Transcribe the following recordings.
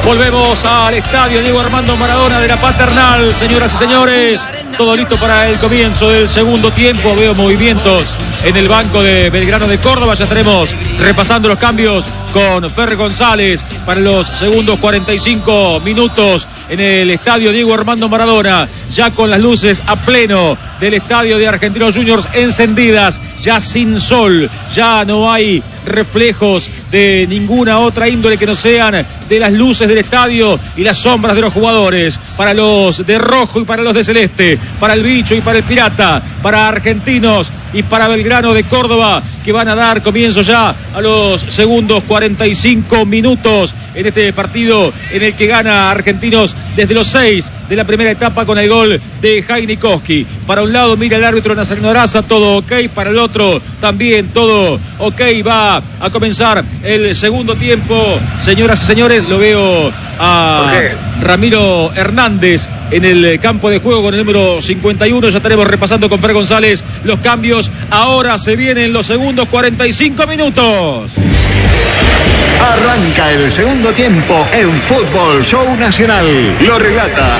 Volvemos al estadio Diego Armando Maradona de la Paternal, señoras y señores. Todo listo para el comienzo del segundo tiempo. Veo movimientos en el banco de Belgrano de Córdoba. Ya estaremos repasando los cambios con Fer González para los segundos 45 minutos en el estadio Diego Armando Maradona. Ya con las luces a pleno del estadio de Argentinos Juniors encendidas, ya sin sol, ya no hay reflejos de ninguna otra índole que no sean de las luces del estadio y las sombras de los jugadores. Para los de rojo y para los de celeste, para el bicho y para el pirata, para Argentinos y para Belgrano de Córdoba, que van a dar comienzo ya a los segundos 45 minutos en este partido en el que gana Argentinos desde los 6 de la primera etapa con el gol de Heinikowski. Para un lado mira el árbitro Nazareno Araza, todo ok. Para el otro también todo ok. Va a comenzar el segundo tiempo. Señoras y señores, lo veo a Ramiro Hernández en el campo de juego con el número 51. Ya estaremos repasando con Fer González los cambios. Ahora se vienen los segundos 45 minutos. Arranca el segundo tiempo en Fútbol Show Nacional. Lo relata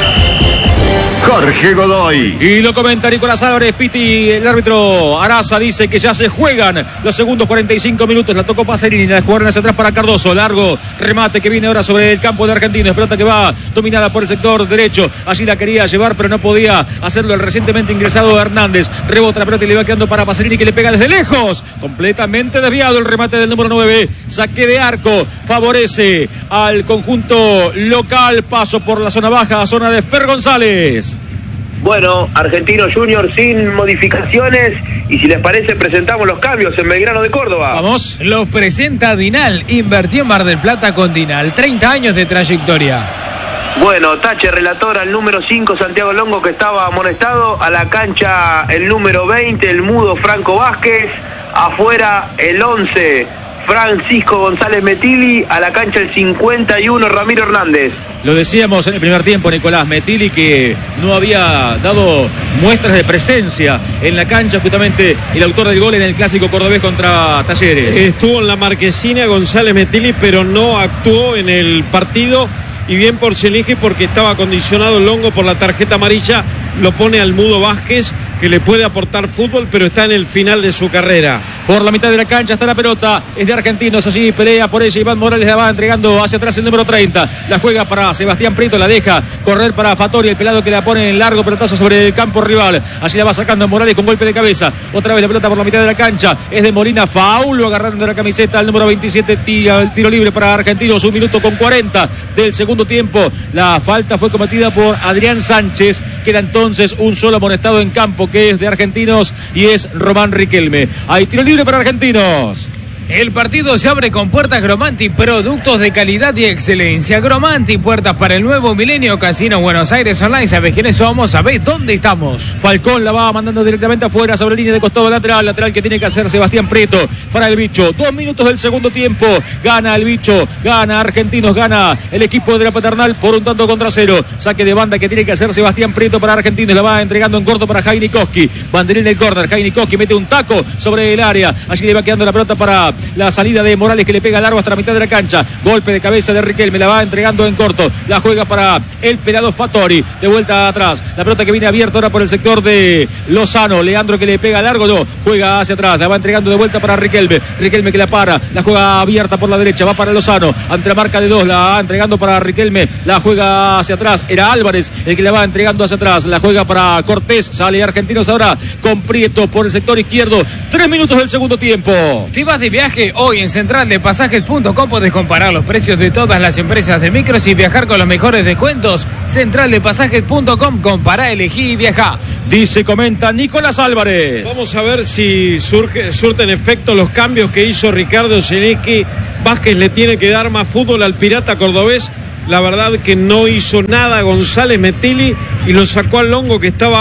Jorge Godoy. Y lo comenta Nicolás Álvarez. Piti, el árbitro Araza, dice que ya se juegan los segundos 45 minutos. La tocó Pacerini, la jugaron hacia atrás para Cardoso. Largo remate que viene ahora sobre el campo de Argentinos. Pelota que va dominada por el sector derecho. Allí la quería llevar, pero no podía hacerlo el recientemente ingresado Hernández. Rebota la pelota y le va quedando para Pacerini, que le pega desde lejos. Completamente desviado el remate del número 9. Saque de arco. Favorece al conjunto local. Paso por la zona baja, zona de Fer González. Bueno, Argentinos Juniors sin modificaciones, y si les parece presentamos los cambios en Belgrano de Córdoba. Vamos. Los presenta Dinal. Invertí en Mar del Plata con Dinal. 30 años de trayectoria. Bueno, tache relator al número 5 Santiago Longo, que estaba amonestado. A la cancha el número 20, el mudo Franco Vázquez. Afuera el 11 Francisco González Metilli. A la cancha el 51 Ramiro Hernández. Lo decíamos en el primer tiempo, Nicolás Metilli, que no había dado muestras de presencia en la cancha, justamente el autor del gol en el clásico cordobés contra Talleres. Estuvo en la marquesina González Metilli, pero no actuó en el partido, y bien por Zielinski, porque estaba condicionado el Longo por la tarjeta amarilla. Lo pone al mudo Vázquez, que le puede aportar fútbol, pero está en el final de su carrera. Por la mitad de la cancha está la pelota, es de Argentinos, allí pelea por ella Iván Morales, la va entregando hacia atrás el número 30, la juega para Sebastián Prieto, la deja correr para Fattori, el pelado que la pone en largo pelotazo sobre el campo rival. Allí la va sacando Morales con golpe de cabeza, otra vez la pelota por la mitad de la cancha, es de Molina, foul, lo agarraron de la camiseta al número 27, el tiro libre para Argentinos, 1 minuto con 40 del segundo tiempo. La falta fue cometida por Adrián Sánchez, queda entonces un solo amonestado en campo, que es de Argentinos, y es Román Riquelme. Hay tiro libre para Argentinos. El partido se abre con puertas Gromanti, productos de calidad y excelencia. Gromanti, puertas para el nuevo milenio. Casino Buenos Aires Online. ¿Sabés quiénes somos? ¿Sabés dónde estamos? Falcón la va mandando directamente afuera sobre línea de costado lateral que tiene que hacer Sebastián Prieto para el bicho. 2 minutos del segundo tiempo. Gana el bicho, gana Argentinos, gana el equipo de la Paternal por 1-0. Saque de banda que tiene que hacer Sebastián Prieto para Argentinos. La va entregando en corto para Heinikowski. Banderín del córner. Heinikowski mete un taco sobre el área. Allí le va quedando la pelota para la salida de Morales, que le pega largo hasta la mitad de la cancha. Golpe de cabeza de Riquelme, la va entregando en corto. La juega para el pelado Fattori. De vuelta atrás. La pelota que viene abierta ahora por el sector de Lozano. Leandro, que le pega largo, no. Juega hacia atrás. La va entregando de vuelta para Riquelme. Riquelme, que la para. La juega abierta por la derecha. Va para Lozano. Ante la marca de 2. La va entregando para Riquelme. La juega hacia atrás. Era Álvarez el que la va entregando hacia atrás. La juega para Cortés. Sale Argentinos ahora con Prieto por el sector izquierdo. 3 minutos del segundo tiempo. ¿Te vas de viaje? Hoy en centraldepasajes.com podés comparar los precios de todas las empresas de micros y viajar con los mejores descuentos. Centraldepasajes.com, compará, elegí y viajá. Dice, comenta Nicolás Álvarez. Vamos a ver si surten efecto los cambios que hizo Ricardo Zielinski. Vázquez le tiene que dar más fútbol al pirata cordobés. La verdad que no hizo nada González Metilli y lo sacó al Longo, que estaba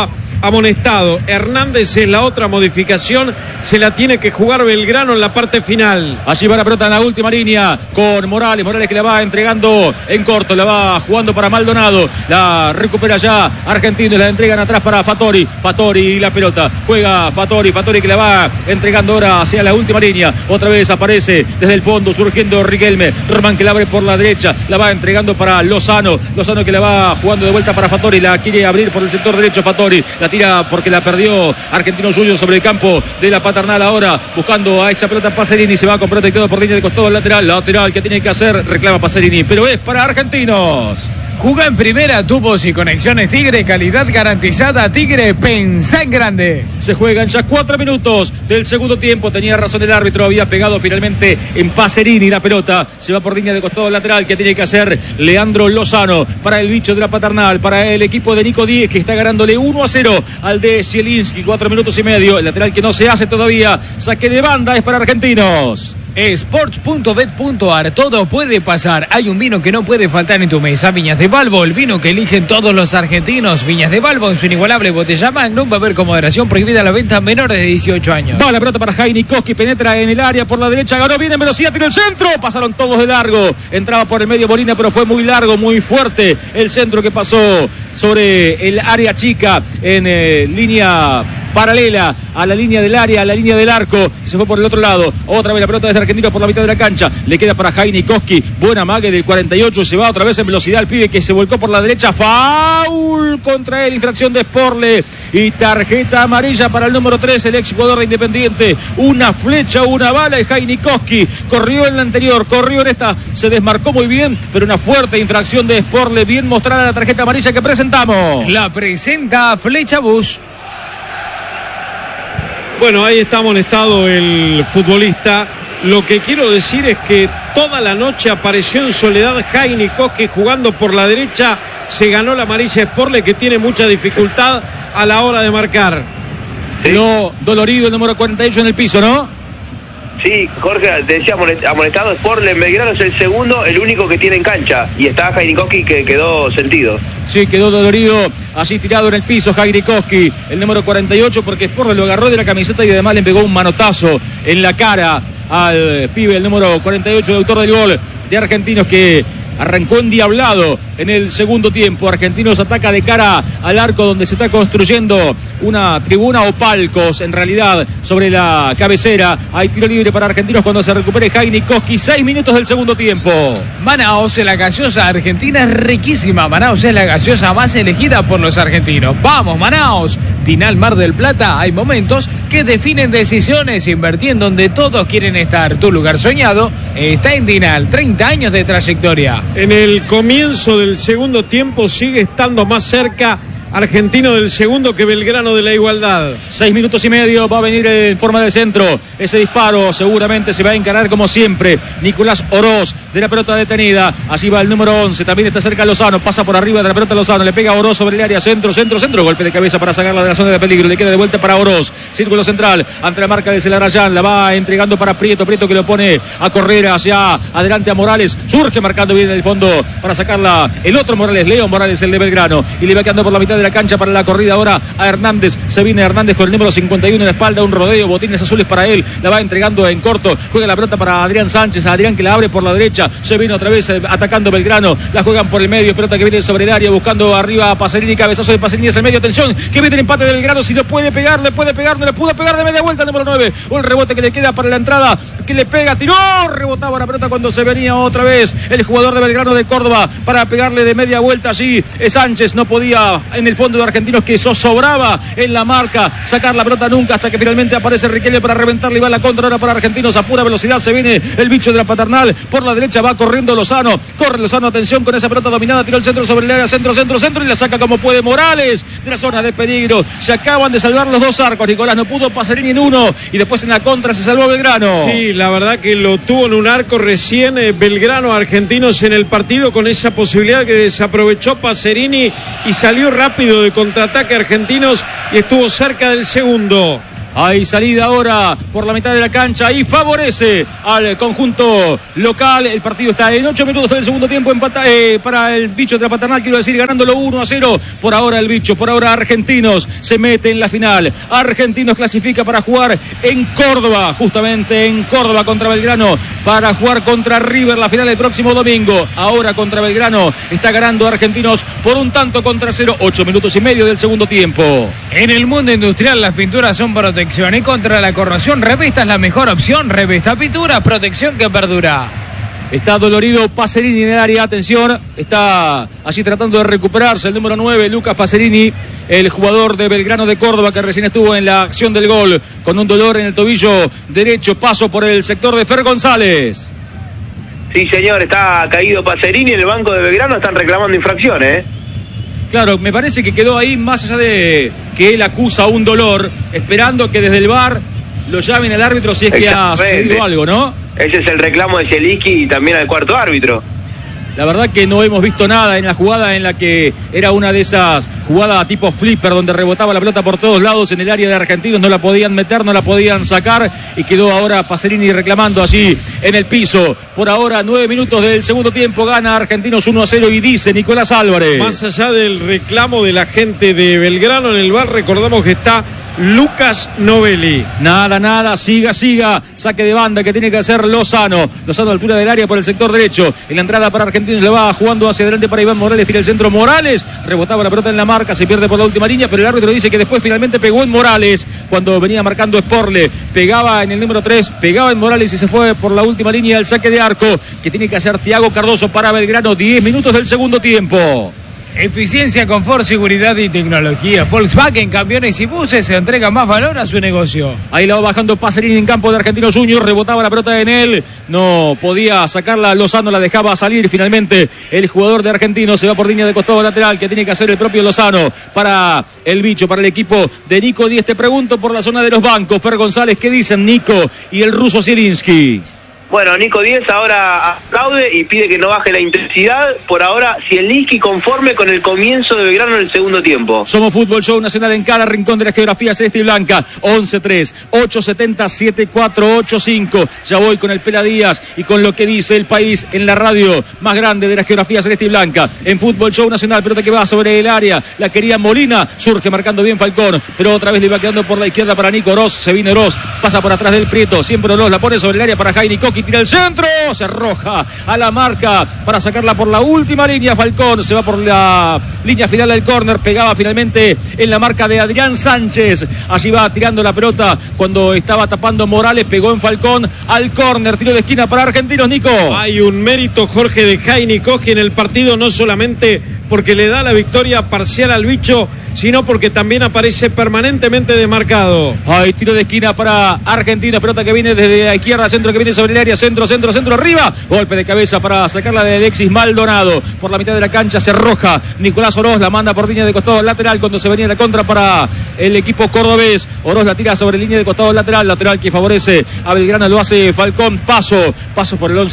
amonestado. Hernández es la otra modificación, se la tiene que jugar Belgrano en la parte final. Allí va la pelota en la última línea con Morales que la va entregando en corto, la va jugando para Maldonado, la recupera ya Argentinos, la entregan atrás para Fattori y la pelota, juega Fattori que la va entregando ahora hacia la última línea, otra vez aparece desde el fondo surgiendo Riquelme, Román que la abre por la derecha, la va entregando para Lozano que la va jugando de vuelta para Fattori, la quiere abrir por el sector derecho, Fattori la tira porque la perdió Argentino Juniors sobre el campo de la Paternal, ahora buscando a esa pelota Pacerini, se va con protector por línea de costado lateral que tiene que hacer, reclama Pacerini, pero es para Argentinos. Juga en primera, tubos y conexiones Tigre, calidad garantizada. Tigre, pensá en grande. Se juegan ya 4 minutos del segundo tiempo. Tenía razón el árbitro, había pegado finalmente en Pacerini la pelota. Se va por línea de costado lateral que tiene que hacer Leandro Lozano para el bicho de la Paternal, para el equipo de Nico Díez que está ganándole 1-0 al de Zielinski. 4 minutos y medio. El lateral que no se hace todavía. Saque de banda es para Argentinos. Sports.bet.ar, todo puede pasar. Hay un vino que no puede faltar en tu mesa. Viñas de Balbo, el vino que eligen todos los argentinos. Viñas de Balbo en su inigualable botella Magnum. Va a haber con moderación, prohibida la venta a menores de 18 años. Va la pelota para Jaime Koski, penetra en el área por la derecha, ganó bien en velocidad, tiró el centro, pasaron todos de largo. Entraba por el medio Molina, pero fue muy largo, muy fuerte el centro que pasó sobre el área chica en línea paralela a la línea del área, a la línea del arco, se fue por el otro lado, otra vez la pelota desde Argentinos por la mitad de la cancha, le queda para Jaime Koski, buena mague del 48, se va otra vez en velocidad el pibe que se volcó por la derecha, foul contra él, infracción de Sporle y tarjeta amarilla para el número 3, el ex jugador de Independiente, una flecha, una bala de Jaime Koski, corrió en la anterior, corrió en esta, se desmarcó muy bien, pero una fuerte infracción de Sporle, bien mostrada la tarjeta amarilla que presentamos. La presenta Flecha Bus. Bueno, ahí está amonestado el futbolista. Lo que quiero decir es que toda la noche apareció en soledad Jaime Koski jugando por la derecha. Se ganó la amarilla Sporle que tiene mucha dificultad a la hora de marcar. Quedó dolorido el número 48 en el piso, ¿no? Sí, Jorge, decía amonestado Sporle, Belgrano es el segundo, el único que tiene en cancha. Y está Jaime Koski que quedó sentido. Sí, quedó dolorido, allí tirado en el piso Jaime Koski, el número 48, porque Sporle lo agarró de la camiseta y además le pegó un manotazo en la cara al pibe, el número 48, el autor del gol de Argentinos, que arrancó endiablado en el segundo tiempo. Argentinos ataca de cara al arco donde se está construyendo una tribuna o palcos en realidad sobre la cabecera. Hay tiro libre para Argentinos cuando se recupere Jaime Koski. 6 minutos del segundo tiempo. Manaos, la gaseosa argentina es riquísima. Manaos es la gaseosa más elegida por los argentinos. ¡Vamos, Manaos! Tinal Mar del Plata, hay momentos que definen decisiones. Invertí en donde todos quieren estar. Tu lugar soñado está en Tinal. 30 años de trayectoria. En el comienzo del segundo tiempo sigue estando más cerca Argentino del segundo que Belgrano de la igualdad. 6 minutos y medio, va a venir en forma de centro. Ese disparo seguramente se va a encarar como siempre. Nicolás Oroz de la pelota detenida. Allí va el número 11, también está cerca Lozano. Pasa por arriba de la pelota Lozano, le pega a Oroz sobre el área, centro. Golpe de cabeza para sacarla de la zona de peligro. Le queda de vuelta para Oroz. Círculo central, ante la marca de Celarayán. La va entregando para Prieto que lo pone a correr hacia adelante a Morales. Surge marcando bien en el fondo para sacarla el otro Morales, Leo Morales, el de Belgrano. Y le va quedando por la mitad de la cancha para la corrida ahora a Hernández. Se viene Hernández con el número 51 en la espalda, un rodeo, botines azules para él, la va entregando en corto, juega la pelota para Adrián Sánchez, Adrián que la abre por la derecha, se viene otra vez atacando Belgrano, la juegan por el medio, pelota que viene sobre el área, buscando arriba a Pacerini, cabezazo de Pacerini es el medio, atención, que viene el empate de Belgrano, si lo puede pegar, no le pudo pegar de media vuelta, número 9, un rebote que le queda para la entrada, que le pega, tiró, rebotaba la pelota cuando se venía otra vez el jugador de Belgrano de Córdoba para pegarle de media vuelta allí, Sánchez no podía en el fondo de Argentinos que sobraba en la marca, sacar la pelota nunca hasta que finalmente aparece Riquelme para reventarle y va la contra ahora para Argentinos a pura velocidad, se viene el bicho de la Paternal, por la derecha va corriendo Lozano, corre Lozano, atención con esa pelota dominada, tiró el centro sobre el área, centro y la saca como puede Morales de la zona de peligro, se acaban de salvar los dos arcos, Nicolás, no pudo Pacerini en uno y después en la contra se salvó Belgrano. Sí, la verdad que lo tuvo en un arco recién Belgrano, Argentinos en el partido con esa posibilidad que desaprovechó Pacerini y salió rápido de contraataque Argentinos y estuvo cerca del segundo. Hay salida ahora por la mitad de la cancha y favorece al conjunto local. El partido está en 8 minutos del segundo tiempo para el bicho de la Paternal, quiero decir, ganándolo 1-0. Por ahora el bicho, por ahora Argentinos se mete en la final. Argentinos clasifica para jugar en Córdoba, justamente en Córdoba contra Belgrano, para jugar contra River la final el próximo domingo. Ahora contra Belgrano está ganando Argentinos por 1-0. 8 minutos y medio del segundo tiempo. En el mundo industrial las pinturas son protección y contra la corrosión Revesta es la mejor opción. Revesta Pinturas, protección que perdura. Está dolorido Pacerini en el área, atención, está allí tratando de recuperarse el número 9, Lucas Pacerini, el jugador de Belgrano de Córdoba que recién estuvo en la acción del gol con un dolor en el tobillo derecho. Paso por el sector de Fer González. Sí, señor, está caído Pacerini en el banco de Belgrano, están reclamando infracciones, Claro, me parece que quedó ahí más allá de que él acusa un dolor, esperando que desde el VAR lo llamen al árbitro si es que ha sucedido algo, ¿no? Ese es el reclamo de Zielinski y también al cuarto árbitro. La verdad que no hemos visto nada en la jugada en la que era una de esas jugadas tipo flipper donde rebotaba la pelota por todos lados en el área de Argentinos, no la podían meter, no la podían sacar y quedó ahora Pacerini reclamando allí en el piso. Por ahora 9 minutos del segundo tiempo, gana Argentinos 1-0 y dice Nicolás Álvarez. Más allá del reclamo de la gente de Belgrano en el VAR, recordamos que está Lucas Novelli. Nada, siga, saque de banda que tiene que hacer Lozano a altura del área por el sector derecho, en la entrada para Argentinos le va jugando hacia adelante para Iván Morales, tira el centro Morales, rebotaba la pelota en la marca, se pierde por la última línea, pero el árbitro dice que después finalmente pegó en Morales, cuando venía marcando Sporle, pegaba en el número 3, pegaba en Morales y se fue por la última línea el saque de arco, que tiene que hacer Thiago Cardoso para Belgrano, 10 minutos del segundo tiempo. Eficiencia, confort, seguridad y tecnología. Volkswagen, camiones y buses se entrega más valor a su negocio. Ahí la va bajando Pacerini en campo de Argentinos Juniors, rebotaba la pelota en él, no podía sacarla, Lozano la dejaba salir, finalmente el jugador de Argentinos se va por línea de costado lateral, que tiene que hacer el propio Lozano para el bicho, para el equipo de Nico Díez. Te pregunto por la zona de los bancos, Fer González, ¿qué dicen Nico y el ruso Zielinski? Bueno, Nico Díez ahora aplaude y pide que no baje la intensidad. Por ahora, Zielinski conforme con el comienzo de Belgrano en el segundo tiempo. Somos Fútbol Show Nacional en cada rincón de la geografía celeste y blanca. 11-3-870-7485. Ya voy con el Pela Díaz y con lo que dice el país en la radio más grande de la geografía celeste y blanca. En Fútbol Show Nacional, pelota que va sobre el área. La quería Molina, surge marcando bien Falcón, pero otra vez le va quedando por la izquierda para Nico Oroz. Se viene Oroz, pasa por atrás del Prieto. Siempre Oroz la pone sobre el área para Jaime Coqui. Tira el centro, se arroja a la marca para sacarla por la última línea. Falcón se va por la línea final del córner, pegaba finalmente en la marca de Adrián Sánchez. Allí va tirando la pelota cuando estaba tapando Morales, pegó en Falcón al córner, tiro de esquina para Argentinos. Nico, hay un mérito, Jorge, de Jaime Coqui en el partido, no solamente porque le da la victoria parcial al bicho, sino porque también aparece permanentemente demarcado. Hay tiro de esquina para Argentinos, pelota que viene desde la izquierda, centro que viene sobre el área, centro, arriba, golpe de cabeza para sacarla de Alexis Maldonado, por la mitad de la cancha se arroja Nicolás Oroz, la manda por línea de costado lateral cuando se venía la contra para el equipo cordobés. Oroz la tira sobre línea de costado lateral que favorece a Belgrano, lo hace Falcón. Paso por el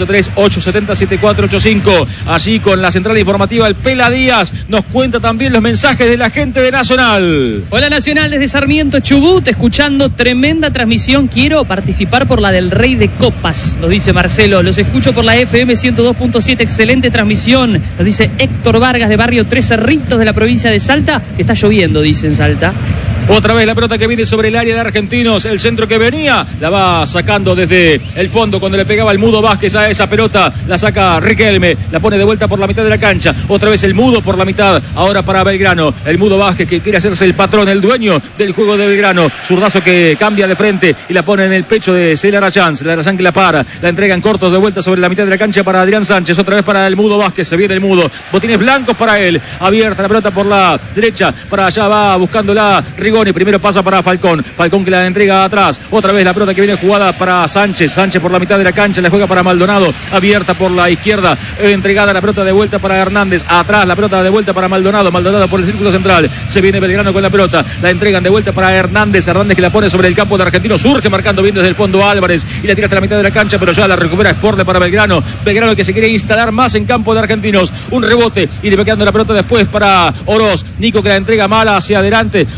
11-3-870-7485, allí con la central informativa el Pela Díaz, nos cuenta también los mensajes de la gente de Nacional. Hola Nacional, desde Sarmiento, Chubut, escuchando tremenda transmisión, quiero participar por la del Rey de Copas, nos dice Marcelo, los escucho por la FM 102.7, excelente transmisión, nos dice Héctor Vargas de Barrio Tres Cerritos de la provincia de Salta, que está lloviendo, dice en Salta. Otra vez la pelota que viene sobre el área de Argentinos, el centro que venía, la va sacando desde el fondo cuando le pegaba el Mudo Vázquez a esa pelota, la saca Riquelme, la pone de vuelta por la mitad de la cancha, otra vez el Mudo por la mitad, ahora para Belgrano, el Mudo Vázquez que quiere hacerse el patrón, el dueño del juego de Belgrano, zurdazo que cambia de frente y la pone en el pecho de Celarayán que la para, la entrega en cortos de vuelta sobre la mitad de la cancha para Adrián Sánchez, otra vez para el Mudo Vázquez, se viene el Mudo, botines blancos para él, abierta la pelota por la derecha, para allá va buscándola Rigoni, primero pasa para Falcón que la entrega atrás, otra vez la pelota que viene jugada para Sánchez por la mitad de la cancha, la juega para Maldonado, abierta por la izquierda, entregada la pelota de vuelta para Hernández, atrás la pelota de vuelta para Maldonado por el círculo central, se viene Belgrano con la pelota, la entregan de vuelta para Hernández que la pone sobre el campo de Argentinos, surge marcando bien desde el fondo Álvarez y la tira hasta la mitad de la cancha, pero ya la recupera Sporle para Belgrano que se quiere instalar más en campo de Argentinos, un rebote y le va quedando la pelota después para Oroz, Nico que la entrega mala hacia adelante, surge desde el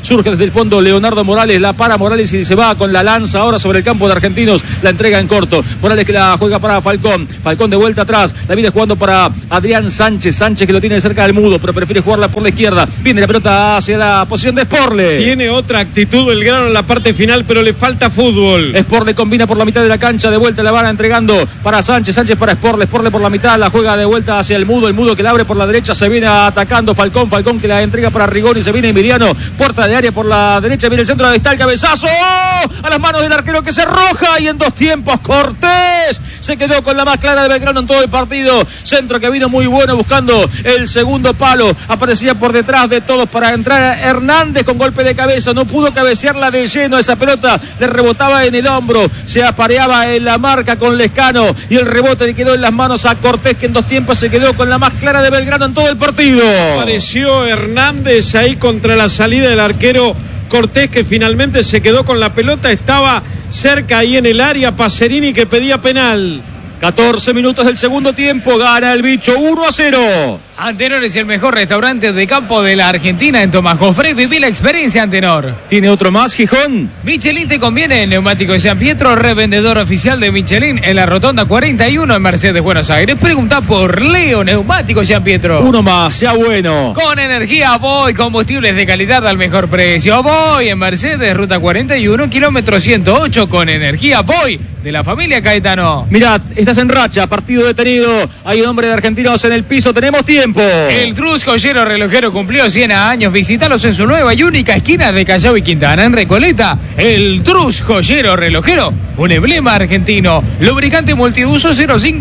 el fondo Leonardo Morales, la para Morales y se va con la lanza ahora sobre el campo de Argentinos, la entrega en corto. Morales que la juega para Falcón de vuelta atrás, la viene jugando para Adrián Sánchez que lo tiene cerca del Mudo, pero prefiere jugarla por la izquierda. Viene la pelota hacia la posición de Sporle. Tiene otra actitud Belgrano en la parte final, pero le falta fútbol. Sporle combina por la mitad de la cancha, de vuelta la van entregando para Sánchez para Sporle por la mitad, la juega de vuelta hacia el Mudo que la abre por la derecha, se viene atacando Falcón que la entrega para Rigoni, se viene Emiliano, puerta de área por la derecha, viene el centro, ahí está el cabezazo, a las manos del arquero que se arroja, y en 2 tiempos Cortés se quedó con la más clara de Belgrano en todo el partido. Centro que vino muy bueno buscando el segundo palo, aparecía por detrás de todos para entrar Hernández con golpe de cabeza, no pudo cabecearla de lleno, esa pelota le rebotaba en el hombro, se apareaba en la marca con Lescano y el rebote le quedó en las manos a Cortés, que en 2 tiempos se quedó con la más clara de Belgrano en todo el partido. Apareció Hernández ahí contra la salida del arquero Cortés, que finalmente se quedó con la pelota, estaba cerca ahí en el área Pacerini, que pedía penal. 14 minutos del segundo tiempo, gana el bicho 1-0. Antenor es el mejor restaurante de campo de la Argentina en Tomás Jofré. Viví la experiencia, Antenor. ¿Tiene otro más, Gijón? Michelin te conviene. Neumático de San Pietro, revendedor oficial de Michelin en la Rotonda 41 en Mercedes, Buenos Aires. Pregunta por Leo Neumático San Pietro. Uno más, sea bueno. Con energía Voy, combustibles de calidad al mejor precio. Voy en Mercedes, ruta 41, kilómetro 108, con energía Voy, de la familia Caetano. Mirá, estás en racha, partido detenido. Hay un hombre de Argentinos en el piso, tenemos tiempo. El Trus Joyero Relojero cumplió 100 años. Visítalos en su nueva y única esquina de Callao y Quintana, en Recoleta. El Trus Joyero Relojero, un emblema argentino. Lubricante multiuso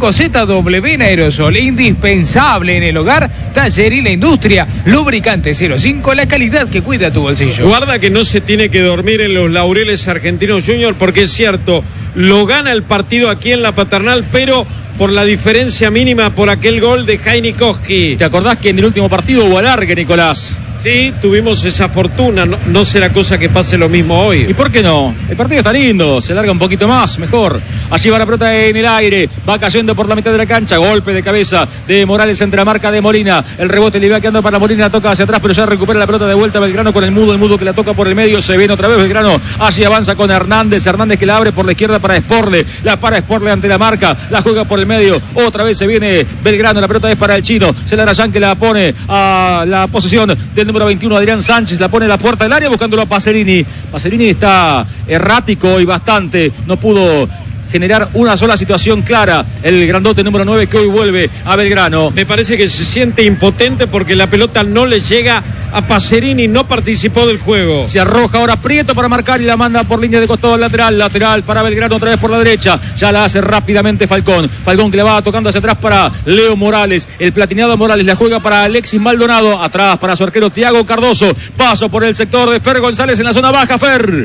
05ZW en aerosol, indispensable en el hogar, taller y la industria. Lubricante 05, la calidad que cuida tu bolsillo. Guarda que no se tiene que dormir en los laureles Argentinos Junior, porque es cierto, lo gana el partido aquí en la Paternal, pero por la diferencia mínima, por aquel gol de Jaime Koski. ¿Te acordás que en el último partido hubo alargue, Nicolás? Sí, tuvimos esa fortuna, no será cosa que pase lo mismo hoy. ¿Y por qué no? El partido está lindo, se larga un poquito más, mejor. Allí va la pelota en el aire, va cayendo por la mitad de la cancha, golpe de cabeza de Morales entre la marca de Molina. El rebote le va quedando para Molina, toca hacia atrás, pero ya recupera la pelota de vuelta Belgrano con el Mudo que la toca por el medio, se viene otra vez Belgrano, allí avanza con Hernández que la abre por la izquierda para Sporle, la para Sporle ante la marca, la juega por el medio, otra vez se viene Belgrano, la pelota es para el chino, Celarayán que la pone a la posesión del número 21, Adrián Sánchez, la pone a la puerta del área buscándolo a Pacerini. Pacerini está errático y bastante, no pudo generar una sola situación clara. El grandote número 9 que hoy vuelve a Belgrano. Me parece que se siente impotente porque la pelota no le llega a Pacerini, no participó del juego. Se arroja ahora Prieto para marcar y la manda por línea de costado lateral para Belgrano, otra vez por la derecha. Ya la hace rápidamente Falcón que le va tocando hacia atrás para Leo Morales. El platinado Morales la juega para Alexis Maldonado, atrás para su arquero Thiago Cardoso. Paso por el sector de Fer González en la zona baja, Fer.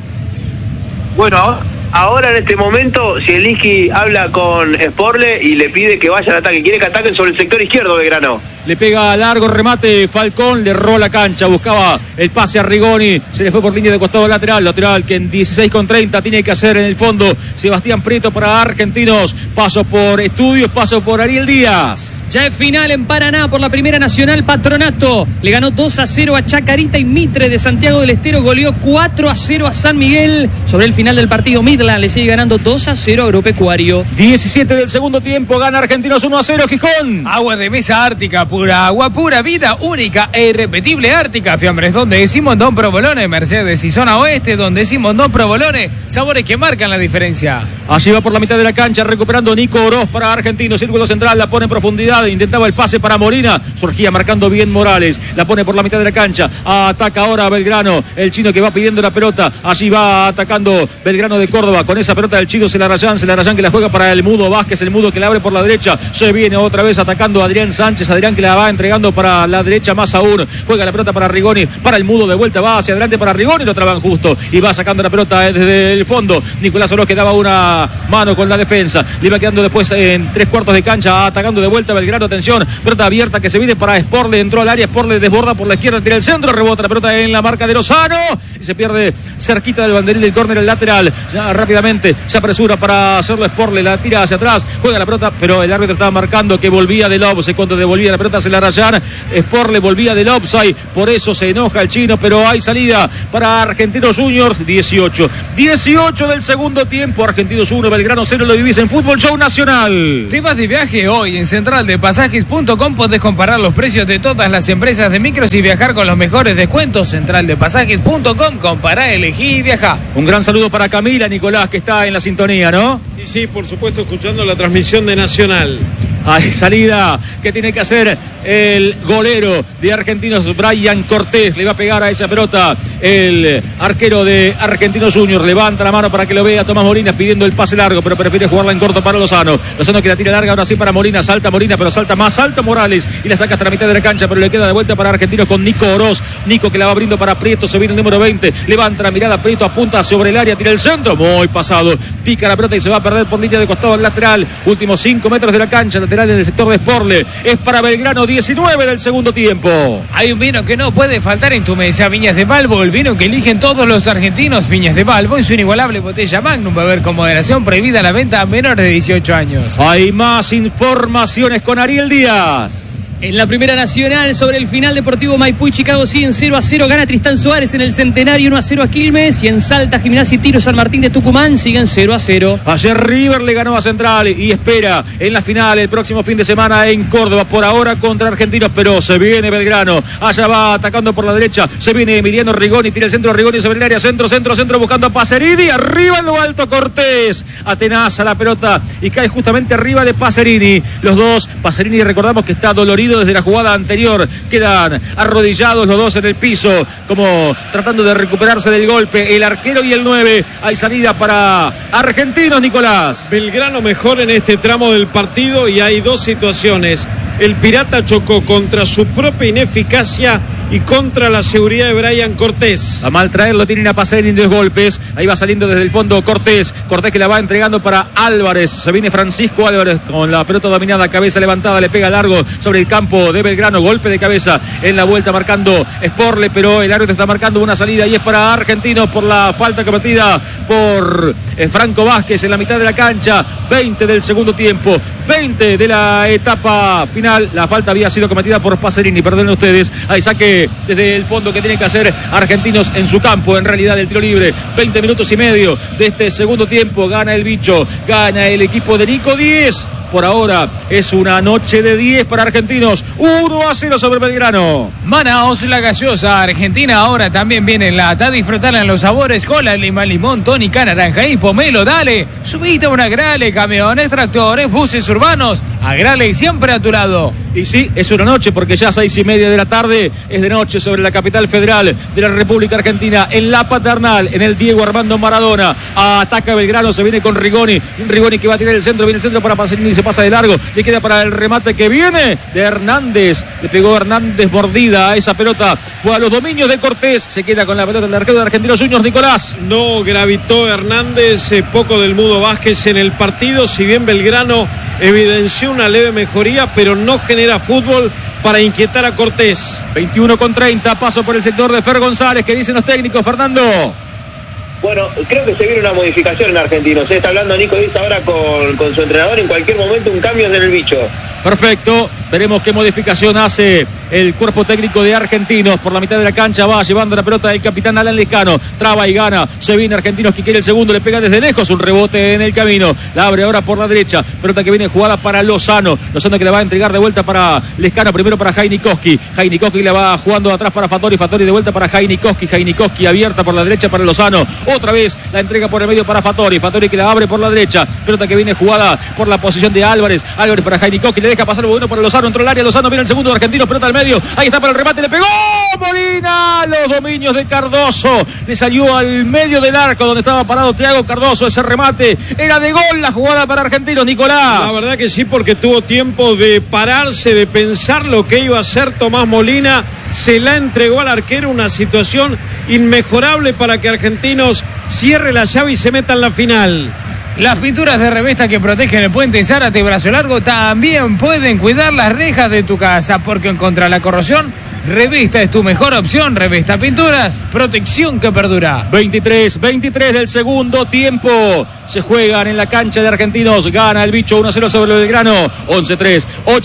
Bueno, ahora en este momento Zielinski habla con Sporle y le pide que vaya al ataque. Quiere que ataquen sobre el sector izquierdo de Belgrano. Le pega largo remate Falcón, le erró la cancha, buscaba el pase a Rigoni, se le fue por línea de costado lateral que en 16:30 tiene que hacer en el fondo Sebastián Prieto para Argentinos. Paso por Estudios, paso por Ariel Díaz. Ya es final en Paraná por la Primera Nacional. Patronato le ganó 2-0 a Chacarita y Mitre de Santiago del Estero goleó 4-0 a San Miguel. Sobre el final del partido, Midland le sigue ganando 2-0 a Agropecuario. 17 del segundo tiempo, gana Argentinos 1-0 Gijón. Agua de mesa Ártica, pura agua, pura vida, única e irrepetible Ártica. Fiambres donde Simondón Provolone, Mercedes y zona oeste donde Simondón Provolone, sabores que marcan la diferencia. Allí va por la mitad de la cancha recuperando Nico Oroz para Argentinos, círculo central, la pone en profundidad. Intentaba el pase para Molina, surgía marcando bien Morales, la pone por la mitad de la cancha, ataca ahora Belgrano, el chino que va pidiendo la pelota, allí va atacando Belgrano de Córdoba, con esa pelota del chino Celarayán que la juega para el Mudo Vázquez, el Mudo que la abre por la derecha, se viene otra vez atacando Adrián Sánchez, Adrián que la va entregando para la derecha más aún, juega la pelota para Rigoni, para el Mudo de vuelta, va hacia adelante para Rigoni, lo traban justo, y va sacando la pelota desde el fondo, Nicolás Oroz que daba una a mano con la defensa. Le iba quedando después en 3/4 de cancha, atacando de vuelta Belgrano. Atención, pelota abierta que se viene para Sporle. Entró al área, Sporle desborda por la izquierda, tira el centro, rebota la pelota en la marca de Lozano y se pierde cerquita del banderín del córner, el lateral. Ya rápidamente se apresura para hacerlo Sporle, la tira hacia atrás, juega la pelota, pero el árbitro estaba marcando que volvía del offside. Cuando devolvía la pelota se la rayan, Sporle volvía del offside, por eso se enoja el chino, pero hay salida para Argentinos Juniors. 18 del segundo tiempo, Argentinos 1, Belgrano 0. Lo vivís en Fútbol Show Nacional. ¿Te vas de viaje hoy? En centraldepasajes.com podés comparar los precios de todas las empresas de micros y viajar con los mejores descuentos. Centraldepasajes.com, compará, elegí y viajá. Un gran saludo para Camila Nicolás, que está en la sintonía, ¿no? Sí, por supuesto, escuchando la transmisión de Nacional. Hay salida que tiene que hacer el golero de Argentinos, Brian Cortés. Le va a pegar a esa pelota el arquero de Argentinos Juniors. Levanta la mano para que lo vea Tomás Molina pidiendo el pase largo, pero prefiere jugarla en corto para Lozano. Lozano que la tira larga, ahora sí para Molina. Salta Molina, pero salta más alto Morales y la saca hasta la mitad de la cancha, pero le queda de vuelta para Argentinos con Nico Oroz. Nico que la va abriendo para Prieto, se viene el número 20. Levanta la mirada, Prieto apunta sobre el área, tira el centro, muy pasado. Pica la pelota y se va a perder por línea de costado al lateral. Últimos 5 metros de la cancha, lateral en el sector de Sporle. Es para Belgrano, 19 del segundo tiempo. Hay un vino que no puede faltar en tu mesa, Viñas de Balbo, el vino que eligen todos los argentinos. Viñas de Balbo y su inigualable botella Magnum. Va a haber con moderación, prohibida la venta a menores de 18 años. Hay más informaciones con Ariel Díaz. En la Primera Nacional, sobre el final, Deportivo Maipú y Chicago siguen 0-0. Gana Tristán Suárez en el Centenario, 1-0 a Quilmes. Y en Salta, Gimnasia y Tiro San Martín de Tucumán siguen 0-0. Ayer River le ganó a Central y espera en la final el próximo fin de semana en Córdoba. Por ahora contra Argentinos, pero se viene Belgrano. Allá va atacando por la derecha. Se viene Emiliano Rigoni, tira el centro Rigoni sobre el área. Centro, buscando a Pacerini. Arriba en lo alto Cortés. Atenaza la pelota y cae justamente arriba de Pacerini. Los dos, Pacerini recordamos que está dolorido desde la jugada anterior. Quedan arrodillados los dos en el piso, como tratando de recuperarse del golpe. El arquero y el 9. Hay salida para Argentinos, Nicolás. Belgrano mejor en este tramo del partido y hay dos situaciones. El Pirata chocó contra su propia ineficacia y contra la seguridad de Brian Cortés. A mal traerlo tienen a Pacerini en 2 golpes. Ahí va saliendo desde el fondo Cortés que la va entregando para Álvarez. Se viene Francisco Álvarez con la pelota dominada, cabeza levantada, le pega largo sobre el campo de Belgrano. Golpe de cabeza en la vuelta marcando Sporle, pero el árbitro está marcando una salida y es para Argentinos por la falta cometida por Franco Vázquez en la mitad de la cancha. 20 del segundo tiempo, 20 de la etapa final. La falta había sido cometida por Pacerini, perdonen ustedes. Hay saque desde el fondo que tienen que hacer Argentinos en su campo. En realidad el tiro libre, 20 minutos y medio de este segundo tiempo. Gana el bicho, gana el equipo de Nico 10. Por ahora es una noche de 10 para Argentinos. 1-0 sobre Belgrano. Manaos, la gaseosa argentina ahora también viene en lata. Disfrutarla en los sabores: cola, limón, tónica, naranja y pomelo. Dale, subite a una Grale, camiones, tractores, buses urbanos. A Grale siempre a tu lado. Y sí, es una noche porque ya 6:30 de la tarde es de noche sobre la capital federal de la República Argentina, en la Paternal, en el Diego Armando Maradona. Ataca Belgrano, se viene con Rigoni. Rigoni que va a tirar el centro, viene el centro para Pacerini, se pasa de largo, le queda para el remate que viene de Hernández. Le pegó Hernández mordida a esa pelota, fue a los dominios de Cortés. Se queda con la pelota el arquero de Argentinos Juniors, Nicolás. No gravitó Hernández, poco del Mudo Vázquez en el partido, si bien Belgrano evidenció una leve mejoría, pero no genera fútbol para inquietar a Cortés. 21:30, paso por el sector de Fer González. ¿Qué dicen los técnicos, Fernando? Bueno, creo que se viene una modificación en Argentinos. Está hablando Nico Díaz ahora con su entrenador. En cualquier momento un cambio en el bicho. Perfecto, veremos qué modificación hace el cuerpo técnico de Argentinos. Por la mitad de la cancha va llevando la pelota el capitán Alan Lescano, traba y gana. Se viene Argentinos que quiere el segundo, le pega desde lejos, un rebote en el camino. La abre ahora por la derecha, pelota que viene jugada para Lozano que la va a entregar de vuelta para Lescano, primero para Jainikoski. Jainikoski la va jugando atrás para Fattori de vuelta para Jainikoski abierta por la derecha para Lozano. Otra vez la entrega por el medio para Fattori que la abre por la derecha. Pelota que viene jugada por la posición de Álvarez para Jainikoski, le deja pasar el bueno para Lozano, entró al área, Lozano viene el segundo de Argentinos, pelota al medio, ahí está para el remate, le pegó Molina, los dominios de Cardoso, le salió al medio del arco donde estaba parado Thiago Cardoso. Ese remate era de gol, la jugada para Argentinos, Nicolás. La verdad que sí, porque tuvo tiempo de pararse, de pensar lo que iba a hacer Tomás Molina. Se la entregó al arquero, una situación inmejorable para que Argentinos cierre la llave y se meta en la final. Las pinturas de Revesta que protegen el puente Zárate y Brazo Largo también pueden cuidar las rejas de tu casa, porque contra la corrosión, Revesta es tu mejor opción. Revesta Pinturas, protección que perdura. 23 del segundo tiempo. Se juegan en la cancha de Argentinos. Gana el bicho 1-0 sobre el Belgrano. 11-3,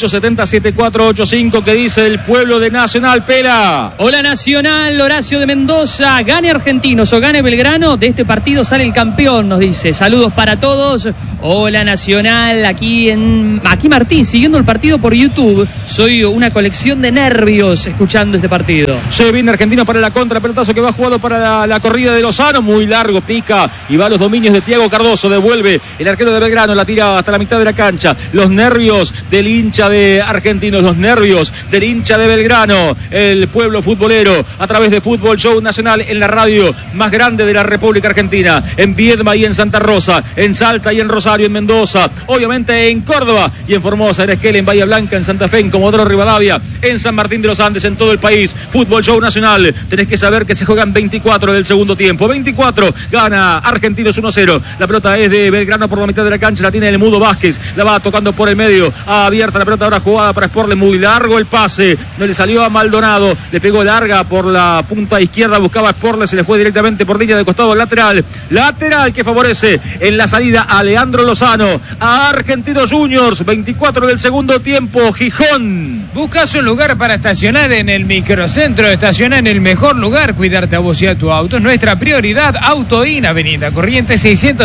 870-7485. Que dice el pueblo de Nacional, Pela. Hola Nacional, Horacio de Mendoza. Gane Argentinos o gane Belgrano, de este partido sale el campeón, nos dice. Saludos para todos. Hola Nacional, aquí Martín, siguiendo el partido por YouTube. Soy una colección de nervios escuchando este partido. Se viene Argentino para la contra, pelotazo que va jugado para la corrida de Lozano, muy largo, pica y va a los dominios de Thiago Cardoso. Devuelve el arquero de Belgrano, la tira hasta la mitad de la cancha. Los nervios del hincha de Argentinos, los nervios del hincha de Belgrano. El pueblo futbolero a través de Fútbol Show Nacional en la radio más grande de la República Argentina, en Viedma y en Santa Rosa, en Salta y en Rosario, en Mendoza, obviamente en Córdoba y en Formosa, en Esquel, en Bahía Blanca, en Santa Fe, en Comodoro Rivadavia, en San Martín de los Andes, en todo el país. Fútbol Show Nacional. Tenés que saber que se juegan 24 del segundo tiempo. 24, gana Argentinos 1-0. La pelota es de Belgrano por la mitad de la cancha, la tiene el Mudo Vázquez, la va tocando por el medio, abierta la pelota, ahora jugada para Sporle, muy largo el pase, no le salió a Maldonado, le pegó larga por la punta izquierda, buscaba a Sporle, se le fue directamente por línea de costado lateral que favorece en la salida a Leandro Lozano, a Argentinos Juniors. 24 del segundo tiempo. Gijón. Buscas un lugar para estacionar en el microcentro, estaciona en el mejor lugar, cuidarte a vos y a tu auto es nuestra prioridad. Autoin, Avenida Corrientes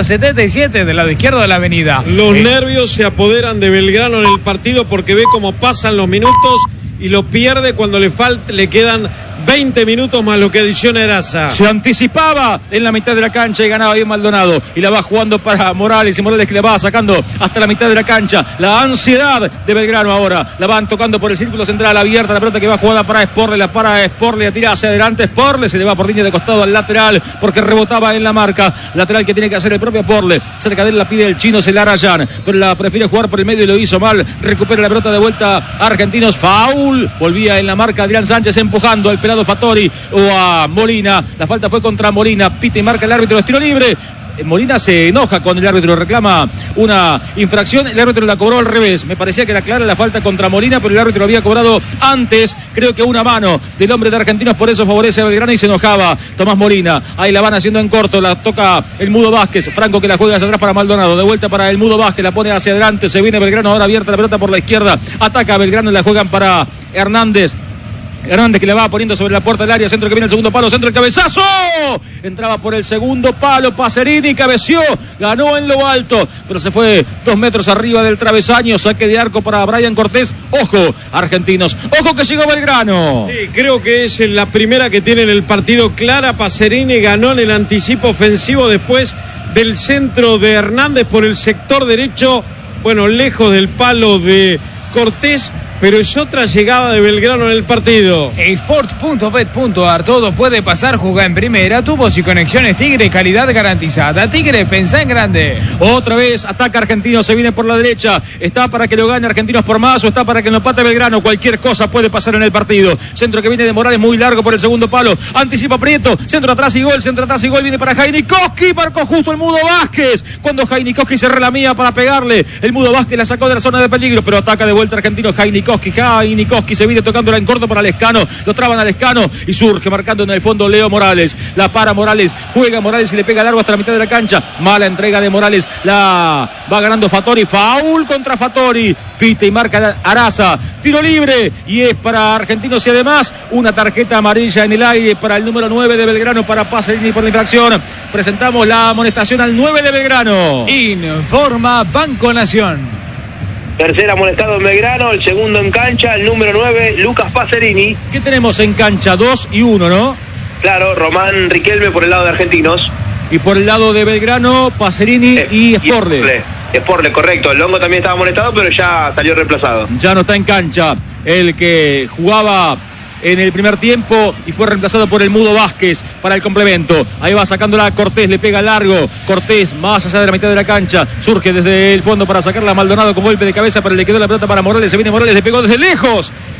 677, del lado izquierdo de la avenida. Los nervios se apoderan de Belgrano en el partido porque ve cómo pasan los minutos y lo pierde cuando le quedan 20 minutos más lo que adiciona Eraza. Se anticipaba en la mitad de la cancha y ganaba bien Maldonado. Y la va jugando para Morales. Y Morales que le va sacando hasta la mitad de la cancha. La ansiedad de Belgrano ahora. La van tocando por el círculo central abierta. La pelota que va jugada para Sporle. La para Sporle. La tira hacia adelante. Sporle se le va por línea de costado al lateral porque rebotaba en la marca. Lateral que tiene que hacer el propio Sporle. Cerca de él la pide el chino Celarayán. Pero la prefiere jugar por el medio y lo hizo mal. Recupera la pelota de vuelta Argentinos. Foul. Volvía en la marca Adrián Sánchez empujando al pelado Fattori o a Molina. La falta fue contra Molina. Pita y marca el árbitro. Estilo libre. Molina se enoja con el árbitro, reclama una infracción. El árbitro la cobró al revés. Me parecía que era clara la falta contra Molina, pero el árbitro lo había cobrado antes. Creo que una mano del hombre de Argentinos, por eso favorece a Belgrano y se enojaba Tomás Molina. Ahí la van haciendo en corto, la toca el Mudo Vázquez. Franco que la juega hacia atrás para Maldonado. De vuelta para el Mudo Vázquez, la pone hacia adelante. Se viene Belgrano, ahora abierta la pelota por la izquierda. Ataca a Belgrano y la juegan para Hernández que le va poniendo sobre la puerta del área, centro que viene el segundo palo, centro el cabezazo, entraba por el segundo palo, Pacerini cabeció, ganó en lo alto, pero se fue 2 metros arriba del travesaño, saque de arco para Brian Cortés. Ojo, Argentinos, ojo que llegó Belgrano. Sí, creo que es la primera que tiene en el partido clara. Pacerini ganó en el anticipo ofensivo después del centro de Hernández por el sector derecho, bueno, lejos del palo de Cortés, pero es otra llegada de Belgrano en el partido. Sport.bet.ar, todo puede pasar, juega en primera, tubos y conexiones Tigre, calidad garantizada. Tigre, pensá en grande. Otra vez ataca Argentinos, se viene por la derecha, está para que lo gane Argentinos por más o está para que lo empate Belgrano, cualquier cosa puede pasar en el partido. Centro que viene de Morales, muy largo por el segundo palo, anticipa Prieto, centro atrás y gol, viene para Jainikoski, marcó justo el Mudo Vázquez, cuando Jainikoski se relamía para pegarle, el Mudo Vázquez la sacó de la zona de peligro, pero ataca de vuelta Argentinos. Jainikoski se viene tocándola en corto para Lescano, lo traban a Lescano y surge marcando en el fondo Leo Morales, la para Morales, juega Morales y le pega largo hasta la mitad de la cancha, mala entrega de Morales, la va ganando Fattori, foul contra Fattori, pita y marca Araza, tiro libre y es para Argentinos y además una tarjeta amarilla en el aire para el número 9 de Belgrano, para Pacerini por la infracción. Presentamos la amonestación al 9 de Belgrano. Informa Banco Nación. Tercer amonestado en Belgrano, el segundo en cancha, el número 9, Lucas Pacerini. ¿Qué tenemos en cancha? 2 y 1, ¿no? Claro, Román Riquelme por el lado de Argentinos. Y por el lado de Belgrano, Pacerini y Sporle. Sporle, correcto. El Longo también estaba amonestado, pero ya salió reemplazado. Ya no está en cancha el que jugaba en el primer tiempo y fue reemplazado por el Mudo Vázquez para el complemento. Ahí va sacándola Cortés, le pega largo. Cortés más allá de la mitad de la cancha, surge desde el fondo para sacarla a Maldonado con golpe de cabeza, pero le quedó la pelota para Morales. Se viene Morales, le pegó desde lejos.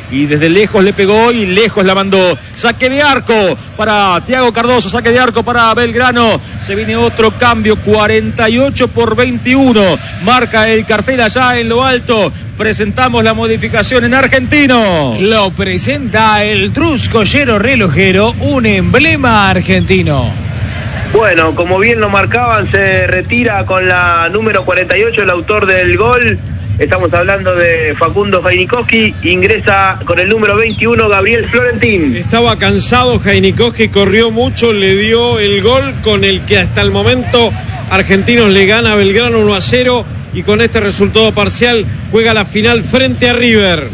y desde lejos le pegó y lejos la mandó. Saque de arco para Thiago Cardoso, saque de arco para Belgrano. Se viene otro cambio, 48-21. Marca el cartel allá en lo alto. Presentamos la modificación en Argentino. Lo presenta el Truscollero Relojero, un emblema argentino. Bueno, como bien lo marcaban, se retira con la número 48 el autor del gol. Estamos hablando de Facundo Heinikowski. Ingresa con el número 21 Gabriel Florentín. Estaba cansado Heinikowski, corrió mucho, le dio el gol con el que hasta el momento Argentinos le gana a Belgrano 1-0 y con este resultado parcial juega la final frente a River.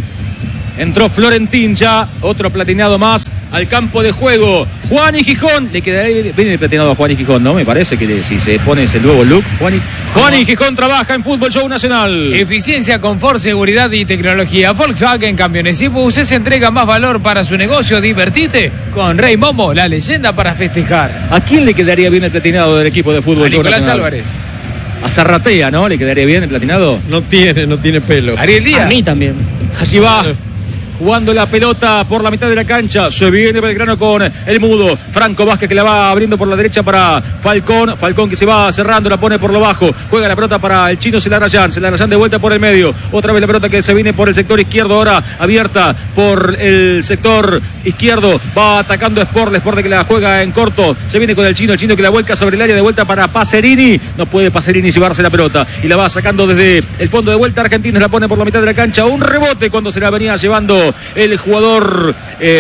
Entró Florentín ya, otro platinado más al campo de juego. Juan y Gijón, le quedaría bien el platinado a Juan y Gijón, ¿no? Me parece que si se pone ese nuevo look, Juan y Gijón trabaja en Fútbol Show Nacional. Eficiencia, confort, seguridad y tecnología. Volkswagen Camiones y Buses entrega más valor para su negocio. Divertite con Rey Momo, la leyenda para festejar. ¿A quién le quedaría bien el platinado del equipo de Fútbol A Show Nicolás Nacional? Álvarez. A Zarratea, ¿no? ¿Le quedaría bien el platinado? No tiene pelo. Ariel Díaz. A mí también. Allí va. Jugando la pelota por la mitad de la cancha. Se viene Belgrano con el mudo. Franco Vázquez que la va abriendo por la derecha para Falcón. Falcón que se va cerrando, la pone por lo bajo. Juega la pelota para el chino Celarayán. Celarayán de vuelta por el medio. Otra vez la pelota que se viene por el sector izquierdo. Ahora abierta por el sector izquierdo. Va atacando Sporle que la juega en corto. Se viene con el chino que la vuelca sobre el área. De vuelta para Pacerini. No puede Pacerini llevarse la pelota. Y la va sacando desde el fondo de vuelta. Argentinos la pone por la mitad de la cancha. Un rebote cuando se la venía llevando el jugador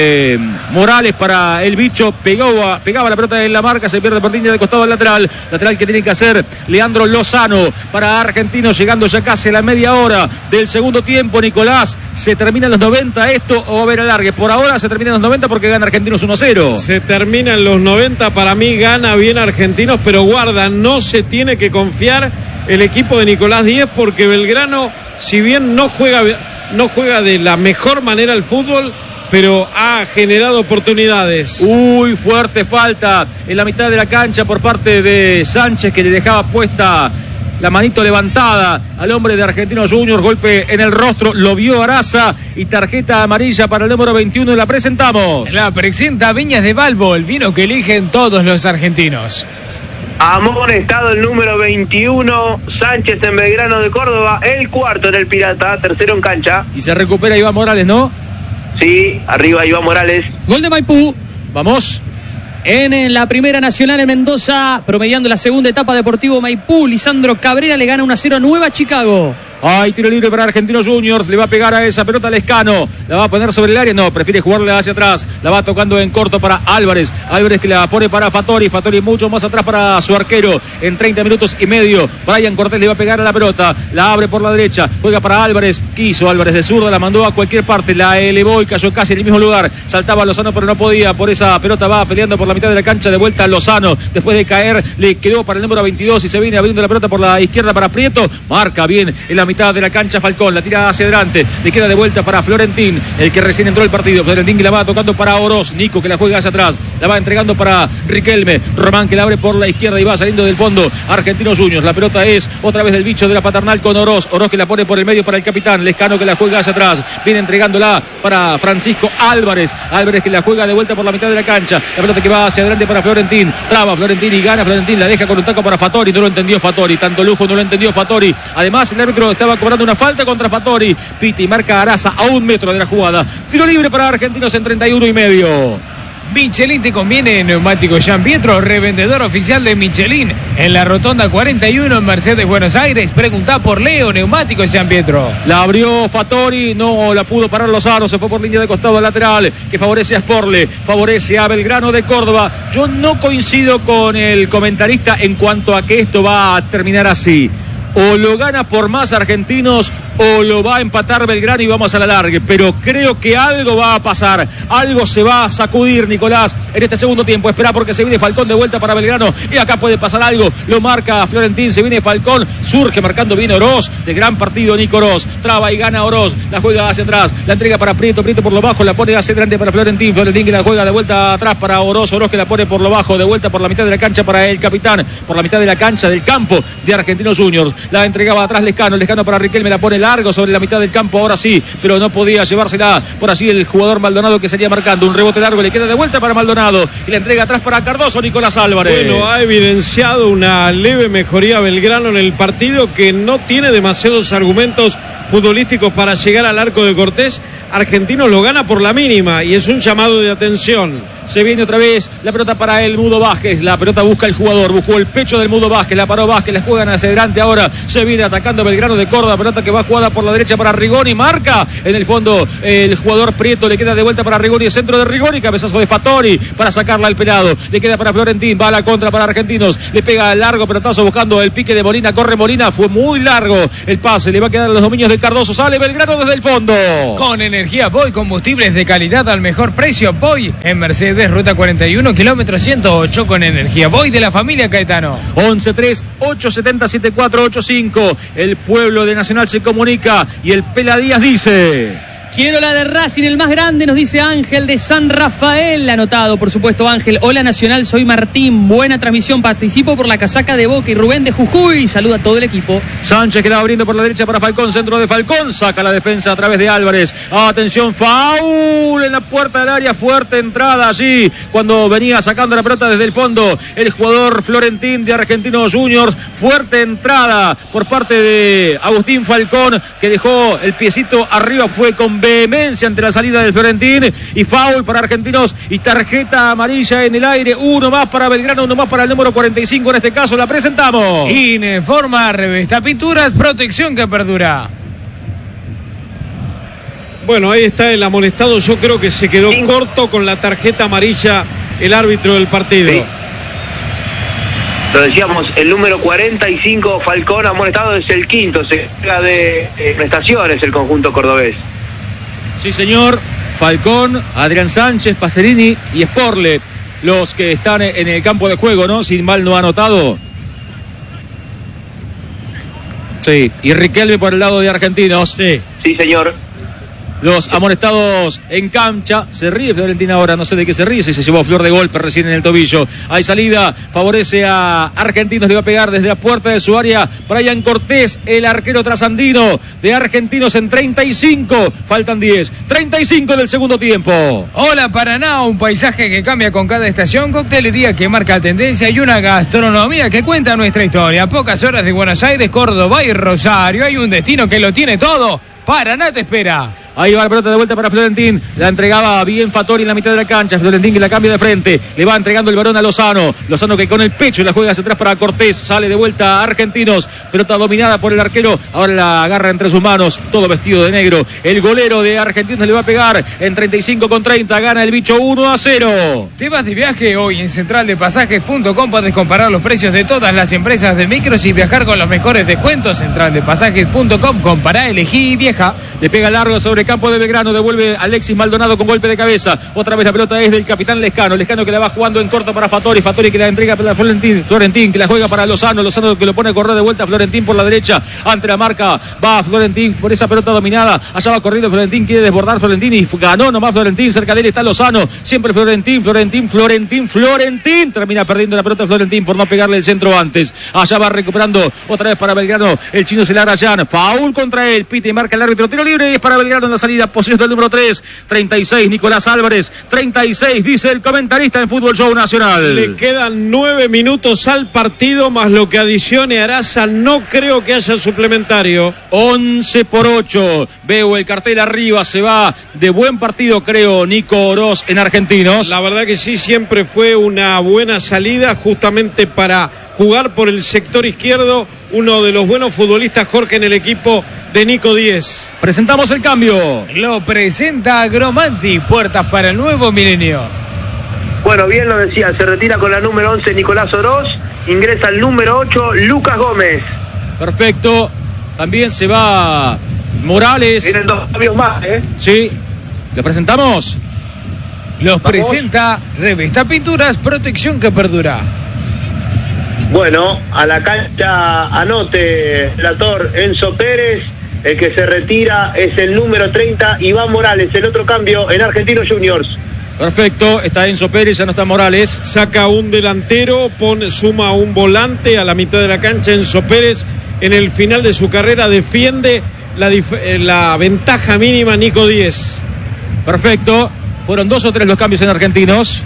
Morales para el bicho. Pegaba la pelota en la marca. Se pierde por línea de costado al lateral que tiene que hacer Leandro Lozano para Argentinos, llegando ya casi a la media hora del segundo tiempo. Nicolás, ¿se terminan los 90 esto o va a haber alargue? Por ahora se terminan los 90 porque gana Argentinos 1-0. Se terminan los 90, para mí gana bien Argentinos, pero guarda, no se tiene que confiar el equipo de Nicolás Díez, porque Belgrano, si bien no juega de la mejor manera el fútbol, pero ha generado oportunidades. Uy, fuerte falta en la mitad de la cancha por parte de Sánchez, que le dejaba puesta la manito levantada al hombre de Argentinos Juniors. Golpe en el rostro, lo vio Araza y tarjeta amarilla para el número 21. La presentamos. La presenta Viñas de Balbo, el vino que eligen todos los argentinos. Amonestado el número 21, Sánchez en Belgrano de Córdoba, el cuarto en el Pirata, tercero en cancha. Y se recupera Iván Morales, ¿no? Sí, arriba Iván Morales. Gol de Maipú. Vamos. En la Primera Nacional en Mendoza, promediando la segunda etapa, Deportivo Maipú, Lisandro Cabrera le gana 1-0 a Nueva Chicago. Hay tiro libre para Argentinos Juniors. Le va a pegar a esa pelota Lescano. La va a poner sobre el área. No, prefiere jugarle hacia atrás. La va tocando en corto para Álvarez. Álvarez que la pone para Fattori. Fattori mucho más atrás para su arquero. En 30 minutos y medio. Brian Cortés le va a pegar a la pelota. La abre por la derecha. Juega para Álvarez. Quiso Álvarez de zurda. La mandó a cualquier parte. La elevó y cayó casi en el mismo lugar. Saltaba Lozano pero no podía. Por esa pelota va peleando por la mitad de la cancha. De vuelta a Lozano. Después de caer le quedó para el número 22 y se viene abriendo la pelota por la izquierda para Prieto. Marca bien en la mitad de la cancha Falcón, la tira hacia adelante, le queda de vuelta para Florentín, el que recién entró el partido. Florentín que la va tocando para Oroz, Nico que la juega hacia atrás, la va entregando para Riquelme, Román que la abre por la izquierda y va saliendo del fondo. Argentinos Juniors, la pelota es otra vez del bicho de la Paternal con Oroz que la pone por el medio para el capitán, Lescano que la juega hacia atrás, viene entregándola para Francisco Álvarez que la juega de vuelta por la mitad de la cancha, la pelota que va hacia adelante para Florentín, traba Florentín y gana Florentín, la deja con un taco para Fattori, no lo entendió Fattori, tanto lujo no lo entendió Fattori. Además el árbitro estaba cobrando una falta contra Fattori. Piti marca Araza a 1 metro de la jugada. Tiro libre para Argentinos en 31,5. Michelin te conviene, neumático Jean Pietro, revendedor oficial de Michelin en la Rotonda 41 en Mercedes, Buenos Aires. Preguntá por Leo, neumático Jean Pietro. La abrió Fattori, no la pudo parar Lozano, se fue por línea de costado lateral, que favorece a Sporle, favorece a Belgrano de Córdoba. Yo no coincido con el comentarista en cuanto a que esto va a terminar así. O lo gana por más Argentinos o lo va a empatar Belgrano y vamos a la largue, pero creo que algo va a pasar, algo se va a sacudir Nicolás en este segundo tiempo. Espera porque se viene Falcón de vuelta para Belgrano y acá puede pasar algo, lo marca Florentín, se viene Falcón, surge marcando bien Oroz, de gran partido Nico Oroz, traba y gana Oroz, la juega hacia atrás, la entrega para Prieto por lo bajo, la pone hacia adelante para Florentín que la juega de vuelta atrás para Oroz que la pone por lo bajo, de vuelta por la mitad de la cancha para el capitán, por la mitad de la cancha del campo de Argentinos Juniors, la entregaba atrás Lescano para Riquelme, la pone largo sobre la mitad del campo, ahora sí, pero no podía llevársela por allí el jugador Maldonado, que sería marcando un rebote largo, le queda de vuelta para Maldonado y la entrega atrás para Cardoso, Nicolás Álvarez. Bueno, ha evidenciado una leve mejoría Belgrano en el partido, que no tiene demasiados argumentos futbolísticos para llegar al arco de Cortés. Argentino lo gana por la mínima y es un llamado de atención. Se viene otra vez la pelota para el Mudo Vázquez. La pelota busca el jugador, buscó el pecho del Mudo Vázquez, la paró Vázquez, la juegan hacia adelante ahora. Se viene atacando Belgrano de Córdoba. Pelota que va jugada por la derecha para Rigoni. Marca en el fondo el jugador Prieto. Le queda de vuelta para Rigoni. El centro de Rigoni. Cabezazo de Fattori para sacarla al pelado. Le queda para Florentín. Va a la contra para Argentinos. Le pega largo pelotazo buscando el pique de Molina. Corre Molina. Fue muy largo el pase. Le va a quedar a los dominios de Cardoso. Sale Belgrano desde el fondo. Con energía Boy, combustibles de calidad al mejor precio. Boy en Mercedes, ruta 41, kilómetro 108, con energía Boy de la familia Caetano. 11-3-870-7485. El pueblo de Nacional se comunica y el Pela Díaz dice: quiero la de Racing, el más grande, nos dice Ángel de San Rafael. Anotado, por supuesto, Ángel. Hola Nacional, soy Martín. Buena transmisión, participo por la casaca de Boca. Y Rubén de Jujuy saluda a todo el equipo. Sánchez, que la va abriendo por la derecha para Falcón. Centro de Falcón, saca la defensa a través de Álvarez. Atención, foul en la puerta del área. Fuerte entrada allí cuando venía sacando la pelota desde el fondo el jugador Florentín de Argentinos Juniors. Fuerte entrada por parte de Agustín Falcón, que dejó el piecito arriba. Fue con vehemencia ante la salida del Florentín, y foul para Argentinos y tarjeta amarilla en el aire. Uno más para Belgrano, uno más para el número 45. En este caso la presentamos. Ineforma Revesta Pinturas, protección que perdura. Bueno, ahí está el amonestado. Yo creo que se quedó corto con la tarjeta amarilla el árbitro del partido. Sí. Lo decíamos, el número 45, Falcón, amonestado, es el quinto. Se encarga de prestaciones el conjunto cordobés. Sí, señor. Falcón, Adrián Sánchez, Pacerini y Sporle, los que están en el campo de juego, ¿no? Si mal no ha anotado. Sí, y Riquelme por el lado de Argentinos. Sí. Sí, señor. Los amonestados en cancha. Se ríe Florentín ahora, no sé de qué se ríe, si se llevó flor de golpe recién en el tobillo. Hay salida, favorece a Argentinos, le va a pegar desde la puerta de su área Brian Cortés, el arquero trasandino de Argentinos en 35. Faltan 10, 35 del segundo tiempo. Hola Paraná, un paisaje que cambia con cada estación, coctelería que marca tendencia y una gastronomía que cuenta nuestra historia. Pocas horas de Buenos Aires, Córdoba y Rosario. Hay un destino que lo tiene todo. Paraná te espera. Ahí va la pelota de vuelta para Florentín. La entregaba bien Fattori en la mitad de la cancha. Florentín que la cambia de frente. Le va entregando el balón a Lozano. Lozano que con el pecho la juega hacia atrás para Cortés. Sale de vuelta a Argentinos. Pelota dominada por el arquero. Ahora la agarra entre sus manos. Todo vestido de negro. El golero de Argentinos le va a pegar en 35-30. Gana el bicho 1-0. ¿Te vas de viaje? Hoy en centraldepasajes.com puedes comparar los precios de todas las empresas de micros y viajar con los mejores descuentos. Centraldepasajes.com. Compará, elegí y viaja. Le pega largo sobre campo de Belgrano, devuelve Alexis Maldonado con golpe de cabeza. Otra vez la pelota es del capitán Lescano. Lescano que la va jugando en corto para Fattori. Fattori que la entrega para Florentín que la juega para Lozano. Lozano que lo pone a correr de vuelta a Florentín por la derecha. Ante la marca va Florentín por esa pelota dominada. Allá va corriendo Florentín, quiere desbordar Florentín y ganó nomás Florentín. Cerca de él está Lozano. Siempre Florentín. Termina perdiendo la pelota Florentín por no pegarle el centro antes. Allá va recuperando otra vez para Belgrano. El chino Celarayán. Foul contra él. Pite y marca el árbitro. Tiro libre y es para Belgrano en la salida. Posesión del número 3. 36 Nicolás Álvarez. 36 dice el comentarista en Fútbol Show Nacional. Le quedan 9 minutos al partido más lo que adicione Araza. No creo que haya suplementario. 11-8. Veo el cartel arriba. Se va de buen partido, creo, Nico Oroz en Argentinos. La verdad que sí, siempre fue una buena salida justamente para jugar por el sector izquierdo. Uno de los buenos futbolistas, Jorge, en el equipo de Nico 10. Presentamos el cambio. Lo presenta Agromanti, puertas para el nuevo milenio. Bueno, bien lo decía, se retira con la número 11 Nicolás Oroz, ingresa el número 8 Lucas Gómez. Perfecto, también se va Morales. Vienen dos cambios más, ¿eh? Sí, ¿lo presentamos? Los presenta Revista Pinturas, protección que perdura. Bueno, a la cancha anote el actor Enzo Pérez. El que se retira es el número 30, Iván Morales. El otro cambio en Argentinos Juniors. Perfecto, está Enzo Pérez, ya no está Morales. Saca un delantero, suma un volante a la mitad de la cancha. Enzo Pérez en el final de su carrera defiende la ventaja mínima Nico 10. Perfecto. Fueron 2 o 3 los cambios en Argentinos.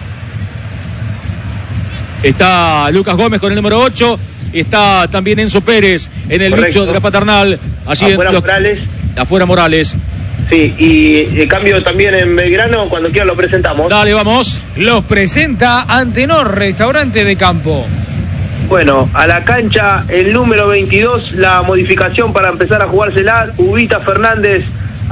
Está Lucas Gómez con el número 8. Está también Enzo Pérez en el bicho de la Paternal. Allí afuera Morales. Afuera Morales. Sí, y el cambio también en Belgrano, cuando quieran lo presentamos. Dale, vamos. Los presenta Antenor, restaurante de campo. Bueno, a la cancha el número 22, la modificación para empezar a jugársela, Ubita Fernández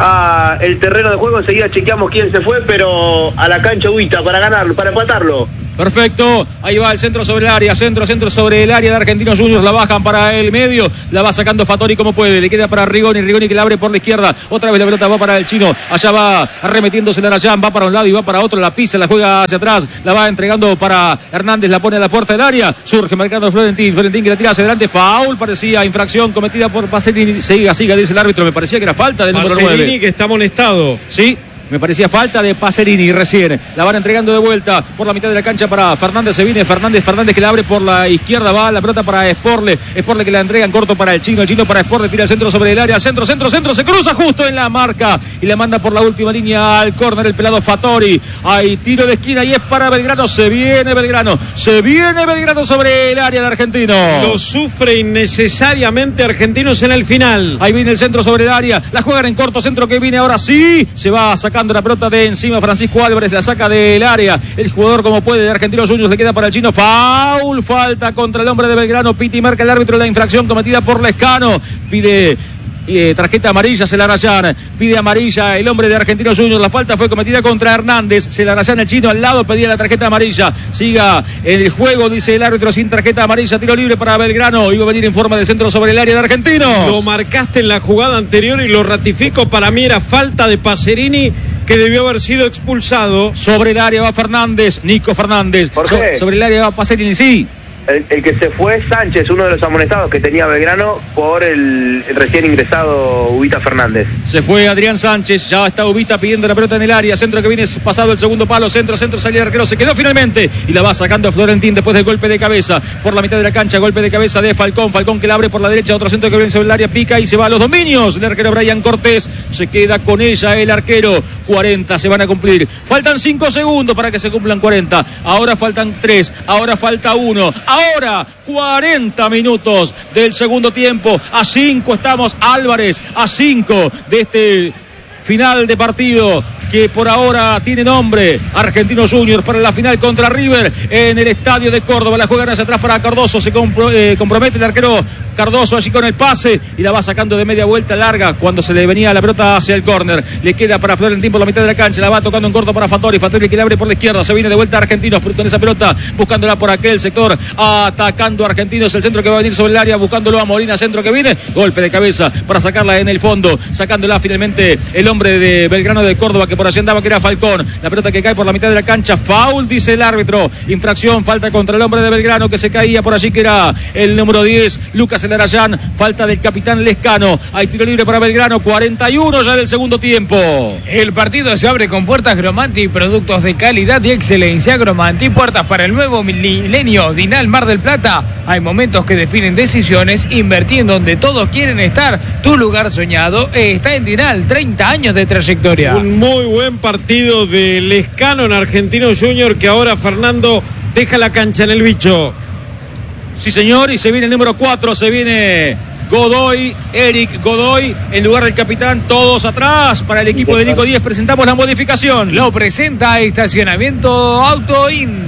a el terreno de juego. Enseguida chequeamos quién se fue, pero a la cancha Ubita para ganarlo, para empatarlo. Perfecto, ahí va el centro sobre el área, centro sobre el área de Argentinos Juniors, la bajan para el medio, la va sacando Fattori como puede, le queda para Rigoni que la abre por la izquierda, otra vez la pelota va para el chino, allá va arremetiéndose Larayán, va para un lado y va para otro, la pisa, la juega hacia atrás, la va entregando para Hernández, la pone a la puerta del área, surge marcando Florentín que la tira hacia adelante, foul, parecía infracción cometida por Pacerini, siga, dice el árbitro, me parecía que era falta del número 9. Pacerini que está amonestado. Sí. Me parecía falta de Pacerini recién. La van entregando de vuelta por la mitad de la cancha para Fernández. Se viene Fernández que la abre por la izquierda. Va la pelota para Sporle que la entrega en corto para el chino para Sporle. Tira el centro sobre el área. Centro. Se cruza justo en la marca y la manda por la última línea al córner el pelado Fattori. Hay tiro de esquina y es para Belgrano. Se viene Belgrano sobre el área de Argentino. Lo sufre innecesariamente Argentinos en el final. Ahí viene el centro sobre el área. La juegan en corto. Centro que viene ahora sí. Se va sacando la pelota de encima Francisco Álvarez, la saca del área, el jugador como puede de Argentinos Juniors, le queda para el chino, foul, falta contra el hombre de Belgrano, piti marca el árbitro la infracción cometida por Lescano, pide tarjeta amarilla Celarayán, pide amarilla el hombre de Argentinos Juniors, la falta fue cometida contra Hernández, Celarayán el chino al lado pedía la tarjeta amarilla, siga en el juego dice el árbitro sin tarjeta amarilla, tiro libre para Belgrano, iba a venir en forma de centro sobre el área de Argentinos. Lo marcaste en la jugada anterior y lo ratifico, para mí era falta de Pacerini que debió haber sido expulsado. Sobre el área va Fernández, Nico Fernández. ¿Por qué? Sobre el área va Pacerini, sí. El que se fue es Sánchez, uno de los amonestados que tenía Belgrano por el recién ingresado Ubita Fernández. Se fue Adrián Sánchez, ya está Ubita pidiendo la pelota en el área, centro que viene pasado el segundo palo, centro, salida de arquero, se quedó finalmente y la va sacando a Florentín después del golpe de cabeza por la mitad de la cancha, golpe de cabeza de Falcón que la abre por la derecha, otro centro que viene sobre el área, pica y se va a los dominios, el arquero Brian Cortés, se queda con ella el arquero, 40 se van a cumplir, faltan 5 segundos para que se cumplan 40, ahora faltan 3, ahora falta 1, ahora 40 minutos del segundo tiempo, a 5 estamos Álvarez, a 5 de este final de partido que por ahora tiene nombre Argentinos Juniors para la final contra River en el estadio de Córdoba, la juegan hacia atrás para Cardoso, se compromete el arquero Cardoso allí con el pase y la va sacando de media vuelta larga cuando se le venía la pelota hacia el córner, le queda para Florentín por la mitad de la cancha, la va tocando en corto para Fattori que le abre por la izquierda, se viene de vuelta a Argentinos con esa pelota, buscándola por aquel sector, atacando a Argentinos, el centro que va a venir sobre el área, buscándolo a Molina, centro que viene, golpe de cabeza para sacarla en el fondo, sacándola finalmente el hombre de Belgrano de Córdoba que por allí andaba, que era Falcón, la pelota que cae por la mitad de la cancha, foul dice el árbitro, infracción, falta contra el hombre de Belgrano que se caía por allí, que era el número 10 Lucas Celarayán, falta del capitán Lescano, hay tiro libre para Belgrano, 41 ya del segundo tiempo. El partido se abre con puertas Gromanti, productos de calidad y excelencia. Gromanti, puertas para el nuevo milenio. Dinal Mar del Plata, hay momentos que definen decisiones, invertí en donde todos quieren estar, tu lugar soñado está en Dinal, 30 años de trayectoria. Un muy buen partido de Lescano en Argentinos Juniors, que ahora Fernando deja la cancha en el bicho. Sí señor, y se viene el número 4, se viene Godoy, Eric Godoy, en lugar del capitán, todos atrás para el equipo de Nico 10. Presentamos la modificación. Lo presenta Estacionamiento Autoin.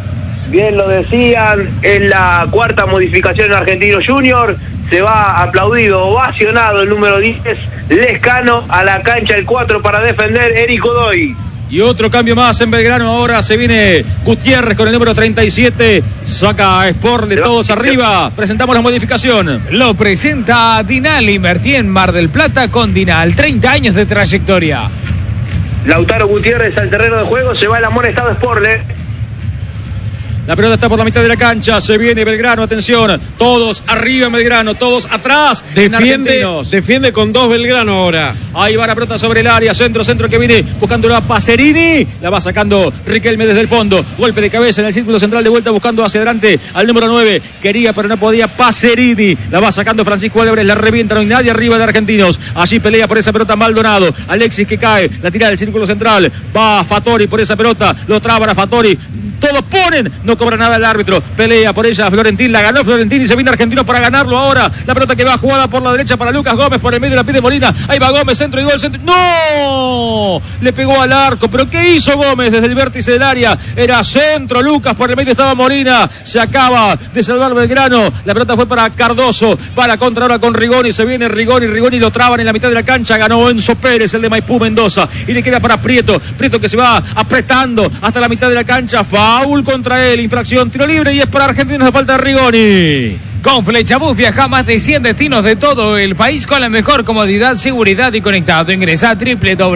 Bien lo decían, es la cuarta modificación en Argentinos Juniors, se va aplaudido, ovacionado el número 10, Lescano, a la cancha el 4 para defender Eric Godoy. Y otro cambio más en Belgrano, ahora se viene Gutiérrez con el número 37, saca a Sporle, todos arriba, presentamos la modificación. Lo presenta Dinal, invertí en Mar del Plata con Dinal, 30 años de trayectoria. Lautaro Gutiérrez al terreno de juego, se va el amonestado Sporle. La pelota está por la mitad de la cancha. Se viene Belgrano, atención. Todos arriba en Belgrano, todos atrás. Defiende con 2 Belgrano ahora. Ahí va la pelota sobre el área. Centro que viene buscando a Pacerini. La va sacando Riquelme desde el fondo. Golpe de cabeza en el círculo central, de vuelta buscando hacia adelante al número 9. Quería pero no podía Pacerini. La va sacando Francisco Álvarez. La revienta, no hay nadie arriba de Argentinos. Allí pelea por esa pelota Maldonado. Alexis que cae. La tira del círculo central. Va Fattori por esa pelota. Lo traba a Fattori. Todos ponen, no cobra nada el árbitro. Pelea por ella Florentín, la ganó Florentín y se viene Argentinos para ganarlo ahora. La pelota que va jugada por la derecha para Lucas Gómez, por el medio la pide Molina. Ahí va Gómez, centro y gol, centro. ¡No! Le pegó al arco, pero ¿qué hizo Gómez desde el vértice del área? Era centro, Lucas, por el medio estaba Molina. Se acaba de salvar Belgrano. La pelota fue para Cardoso. Va la contra ahora con Rigoni. Se viene Rigoni lo traban en la mitad de la cancha. Ganó Enzo Pérez, el de Maipú Mendoza. Y le queda para Prieto que se va apretando hasta la mitad de la cancha. Foul contra él, infracción, tiro libre y es para Argentinos, de falta de Rigoni. Con Flechabús viaja a más de 100 destinos de todo el país con la mejor comodidad, seguridad y conectado. Ingresa a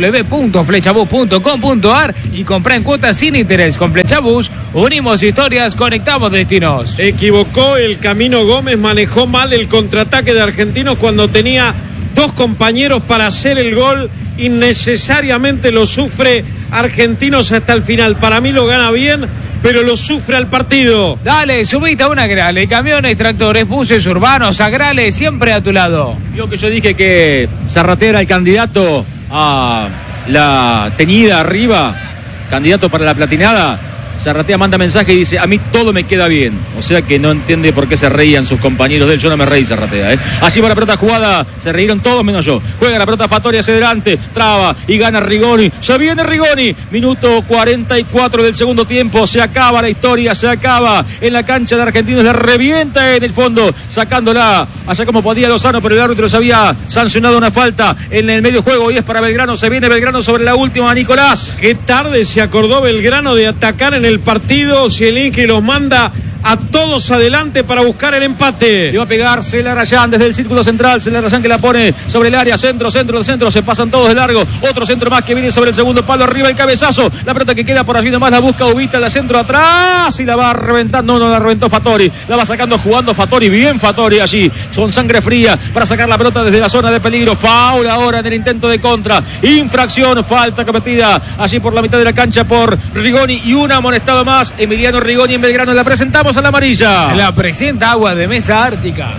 www.flechabús.com.ar y compra en cuotas sin interés. Con Flechabús unimos historias, conectamos destinos. Equivocó el camino Gómez, manejó mal el contraataque de Argentinos cuando tenía 2 compañeros para hacer el gol. Innecesariamente lo sufre Argentinos hasta el final. Para mí lo gana bien, pero lo sufre al partido. Dale, subite a una Agrale. Camiones, tractores, buses urbanos, Agrale, siempre a tu lado. Yo dije que Zarratea era el candidato a la teñida arriba, candidato para la platinada. Zarratea manda mensaje y dice: a mí todo me queda bien. O sea que no entiende por qué se reían sus compañeros de él. Yo no me reí, Zarratea, Allí va la pelota jugada. Se reíron todos menos yo. Juega la pelota Fattori hacia adelante. Traba y gana Rigoni. Se viene Rigoni. Minuto 44 del segundo tiempo. Se acaba la historia. Se acaba en la cancha de Argentinos. La revienta en el fondo. Sacándola allá como podía Lozano. Pero el árbitro se había sancionado una falta en el medio juego. Y es para Belgrano. Se viene Belgrano sobre la última, Nicolás. Qué tarde se acordó Belgrano de atacar en el partido. Zielinski los manda a todos adelante para buscar el empate. Le va a pegar Celarayán desde el círculo central. Celarayán que la pone sobre el área. Centro. Se pasan todos de largo. Otro centro más que viene sobre el segundo palo. Arriba el cabezazo. La pelota que queda por allí nomás la busca Ubita. La centro atrás y la va reventando. No la reventó Fattori. La va sacando jugando Fattori. Bien Fattori allí. Son sangre fría para sacar la pelota desde la zona de peligro. Foul ahora en el intento de contra. Infracción. Falta cometida allí por la mitad de la cancha por Rigoni. Y un amonestado más. Emiliano Rigoni en Belgrano. La presentamos a la amarilla. La presenta Agua de Mesa Ártica.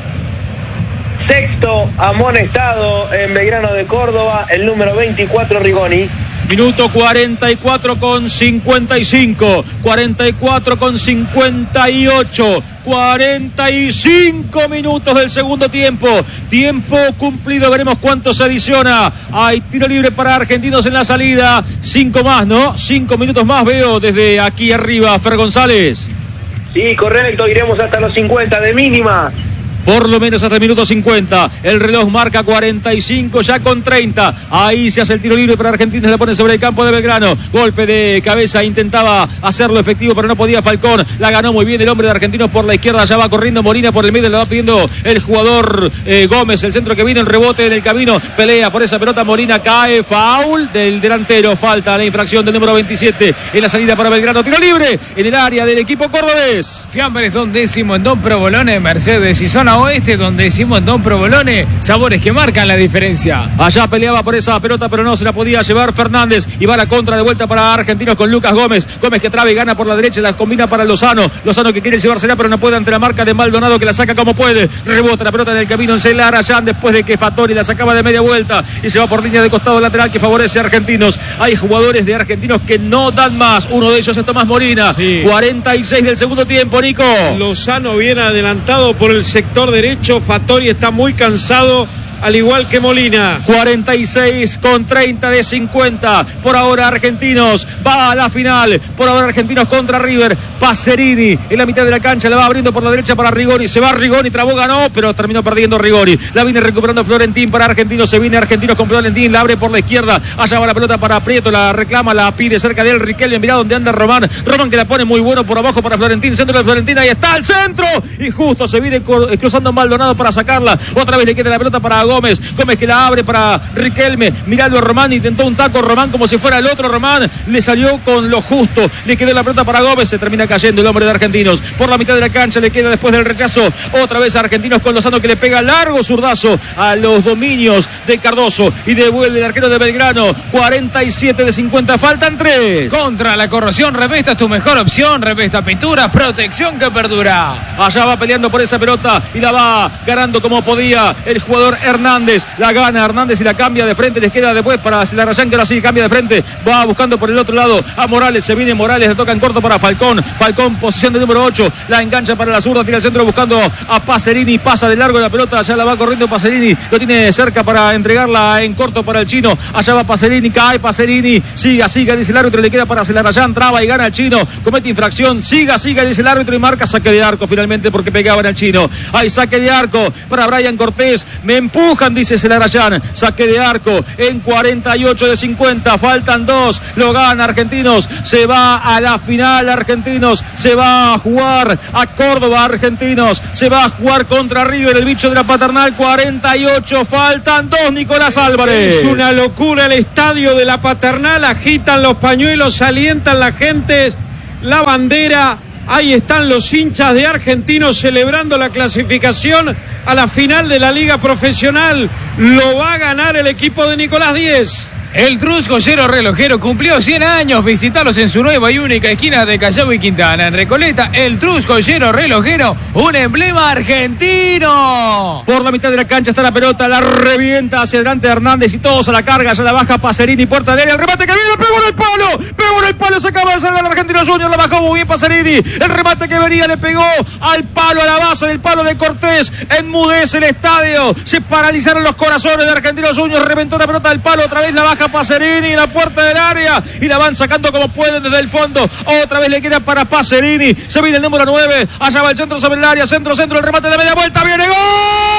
Sexto amonestado en Belgrano de Córdoba, el número 24 Rigoni. Minuto 44 con 55, 44 con 58, 45 minutos del segundo tiempo. Tiempo cumplido, veremos cuánto se adiciona. Hay tiro libre para Argentinos en la salida. 5 más, ¿no? 5 minutos más veo desde aquí arriba, Fer González. Sí, correcto, iremos hasta los 50 de mínima. Por lo menos hasta el minuto 50. El reloj marca 45 ya con 30. Ahí se hace el tiro libre para Argentinos. La pone sobre el campo de Belgrano. Golpe de cabeza. Intentaba hacerlo efectivo, pero no podía Falcón. La ganó muy bien el hombre de Argentinos por la izquierda. Ya va corriendo Molina por el medio. Le va pidiendo el jugador Gómez. El centro que viene, el rebote en el camino. Pelea por esa pelota. Molina cae. Foul del delantero. Falta la infracción del número 27 en la salida para Belgrano. Tiro libre en el área del equipo cordobés. Fiambres, Don Décimo en Don Provolone, Mercedes y Zona Oeste, donde decimos Don Provolone, sabores que marcan la diferencia. Allá peleaba por esa pelota, pero no se la podía llevar Fernández. Y va la contra de vuelta para Argentinos con Lucas Gómez. Gómez que traba y gana por la derecha, la combina para Lozano. Lozano que quiere llevársela, pero no puede ante la marca de Maldonado, que la saca como puede. Rebota la pelota en el camino en Celarayán, después de que Fattori la sacaba de media vuelta y se va por línea de costado lateral que favorece a Argentinos. Hay jugadores de Argentinos que no dan más. Uno de ellos es Tomás Molina. Sí. 46 del segundo tiempo, Nico. Lozano viene adelantado por el sector derecho. Fattori está muy cansado, al igual que Molina. 46 con 30 de 50. Por ahora Argentinos va a la final. Por ahora Argentinos contra River. Pacerini en la mitad de la cancha. La va abriendo por la derecha para Rigoni. Se va Rigoni, trabó, ganó, pero terminó perdiendo Rigoni. La viene recuperando Florentín para Argentinos. Se viene Argentinos con Florentín. La abre por la izquierda. Allá va la pelota para Prieto. La reclama, la pide cerca de él Riquelme. Mirá donde anda Román. Román que la pone muy bueno por abajo para Florentín. Centro de Florentín. Ahí está el centro. Y justo se viene cruzando Maldonado para sacarla. Otra vez le queda la pelota para Gómez. Gómez que la abre para Riquelme. Miralo a Román, intentó un taco Román como si fuera el otro Román. Le salió con lo justo. Le quedó la pelota para Gómez. Se termina cayendo el hombre de Argentinos. Por la mitad de la cancha le queda después del rechazo. Otra vez a Argentinos con Lozano que le pega largo zurdazo a los dominios de Cardoso. Y devuelve el arquero de Belgrano. 47 de 50. Faltan 3. Contra la corrosión, Revesta es tu mejor opción. Revesta pintura, protección que perdura. Allá va peleando por esa pelota y la va ganando como podía el jugador Hernández. La gana Hernández y la cambia de frente. Les queda después para Celarayán, que ahora sí cambia de frente. Va buscando por el otro lado a Morales. Se viene Morales, le toca en corto para Falcón. Falcón, posición de número 8. La engancha para la zurda, tira al centro buscando a Pacerini. Pasa de largo la pelota, allá la va corriendo Pacerini. Lo tiene cerca para entregarla en corto para el chino. Allá va Pacerini, cae Pacerini. Siga, dice el árbitro, le queda para Celarayán. Traba y gana el chino. Comete infracción. Siga, dice el árbitro y marca saque de arco finalmente porque pegaban al chino. Hay saque de arco para Brian Cortés. Me empujan, dice Celarayán. Saque de arco en 48 de 50. Faltan 2. Lo gana Argentinos. Se va a la final Argentinos. Se va a jugar a Córdoba Argentinos. Se va a jugar contra River, el bicho de la Paternal. 48. Faltan 2, Nicolás Álvarez. Es una locura el estadio de la Paternal. Agitan los pañuelos, alientan la gente, la bandera. Ahí están los hinchas de Argentinos celebrando la clasificación a la final de la Liga Profesional. Lo va a ganar el equipo de Nicolás Díez. El Trus Joyero Relojero cumplió 100 años. Visitalos en su nueva y única esquina de Callao y Quintana. En Recoleta, el Trus Joyero Relojero, un emblema argentino. Por la mitad de la cancha está la pelota, la revienta hacia adelante Hernández y todos a la carga. Ya la baja Pacerini, puerta de área, el remate que viene, pegó en el palo, se acaba de salvar el Argentino Junior, la bajó muy bien Pacerini. El remate que venía le pegó al palo, a la base del palo de Cortés. Enmudece el estadio, se paralizaron los corazones de Argentino Junior. Reventó la pelota del palo, otra vez la baja Pacerini en la puerta del área y la van sacando como pueden desde el fondo. Otra vez le queda para Pacerini. Se viene el número 9. Allá va el centro sobre el área. Centro. El remate de media vuelta. ¡Viene gol!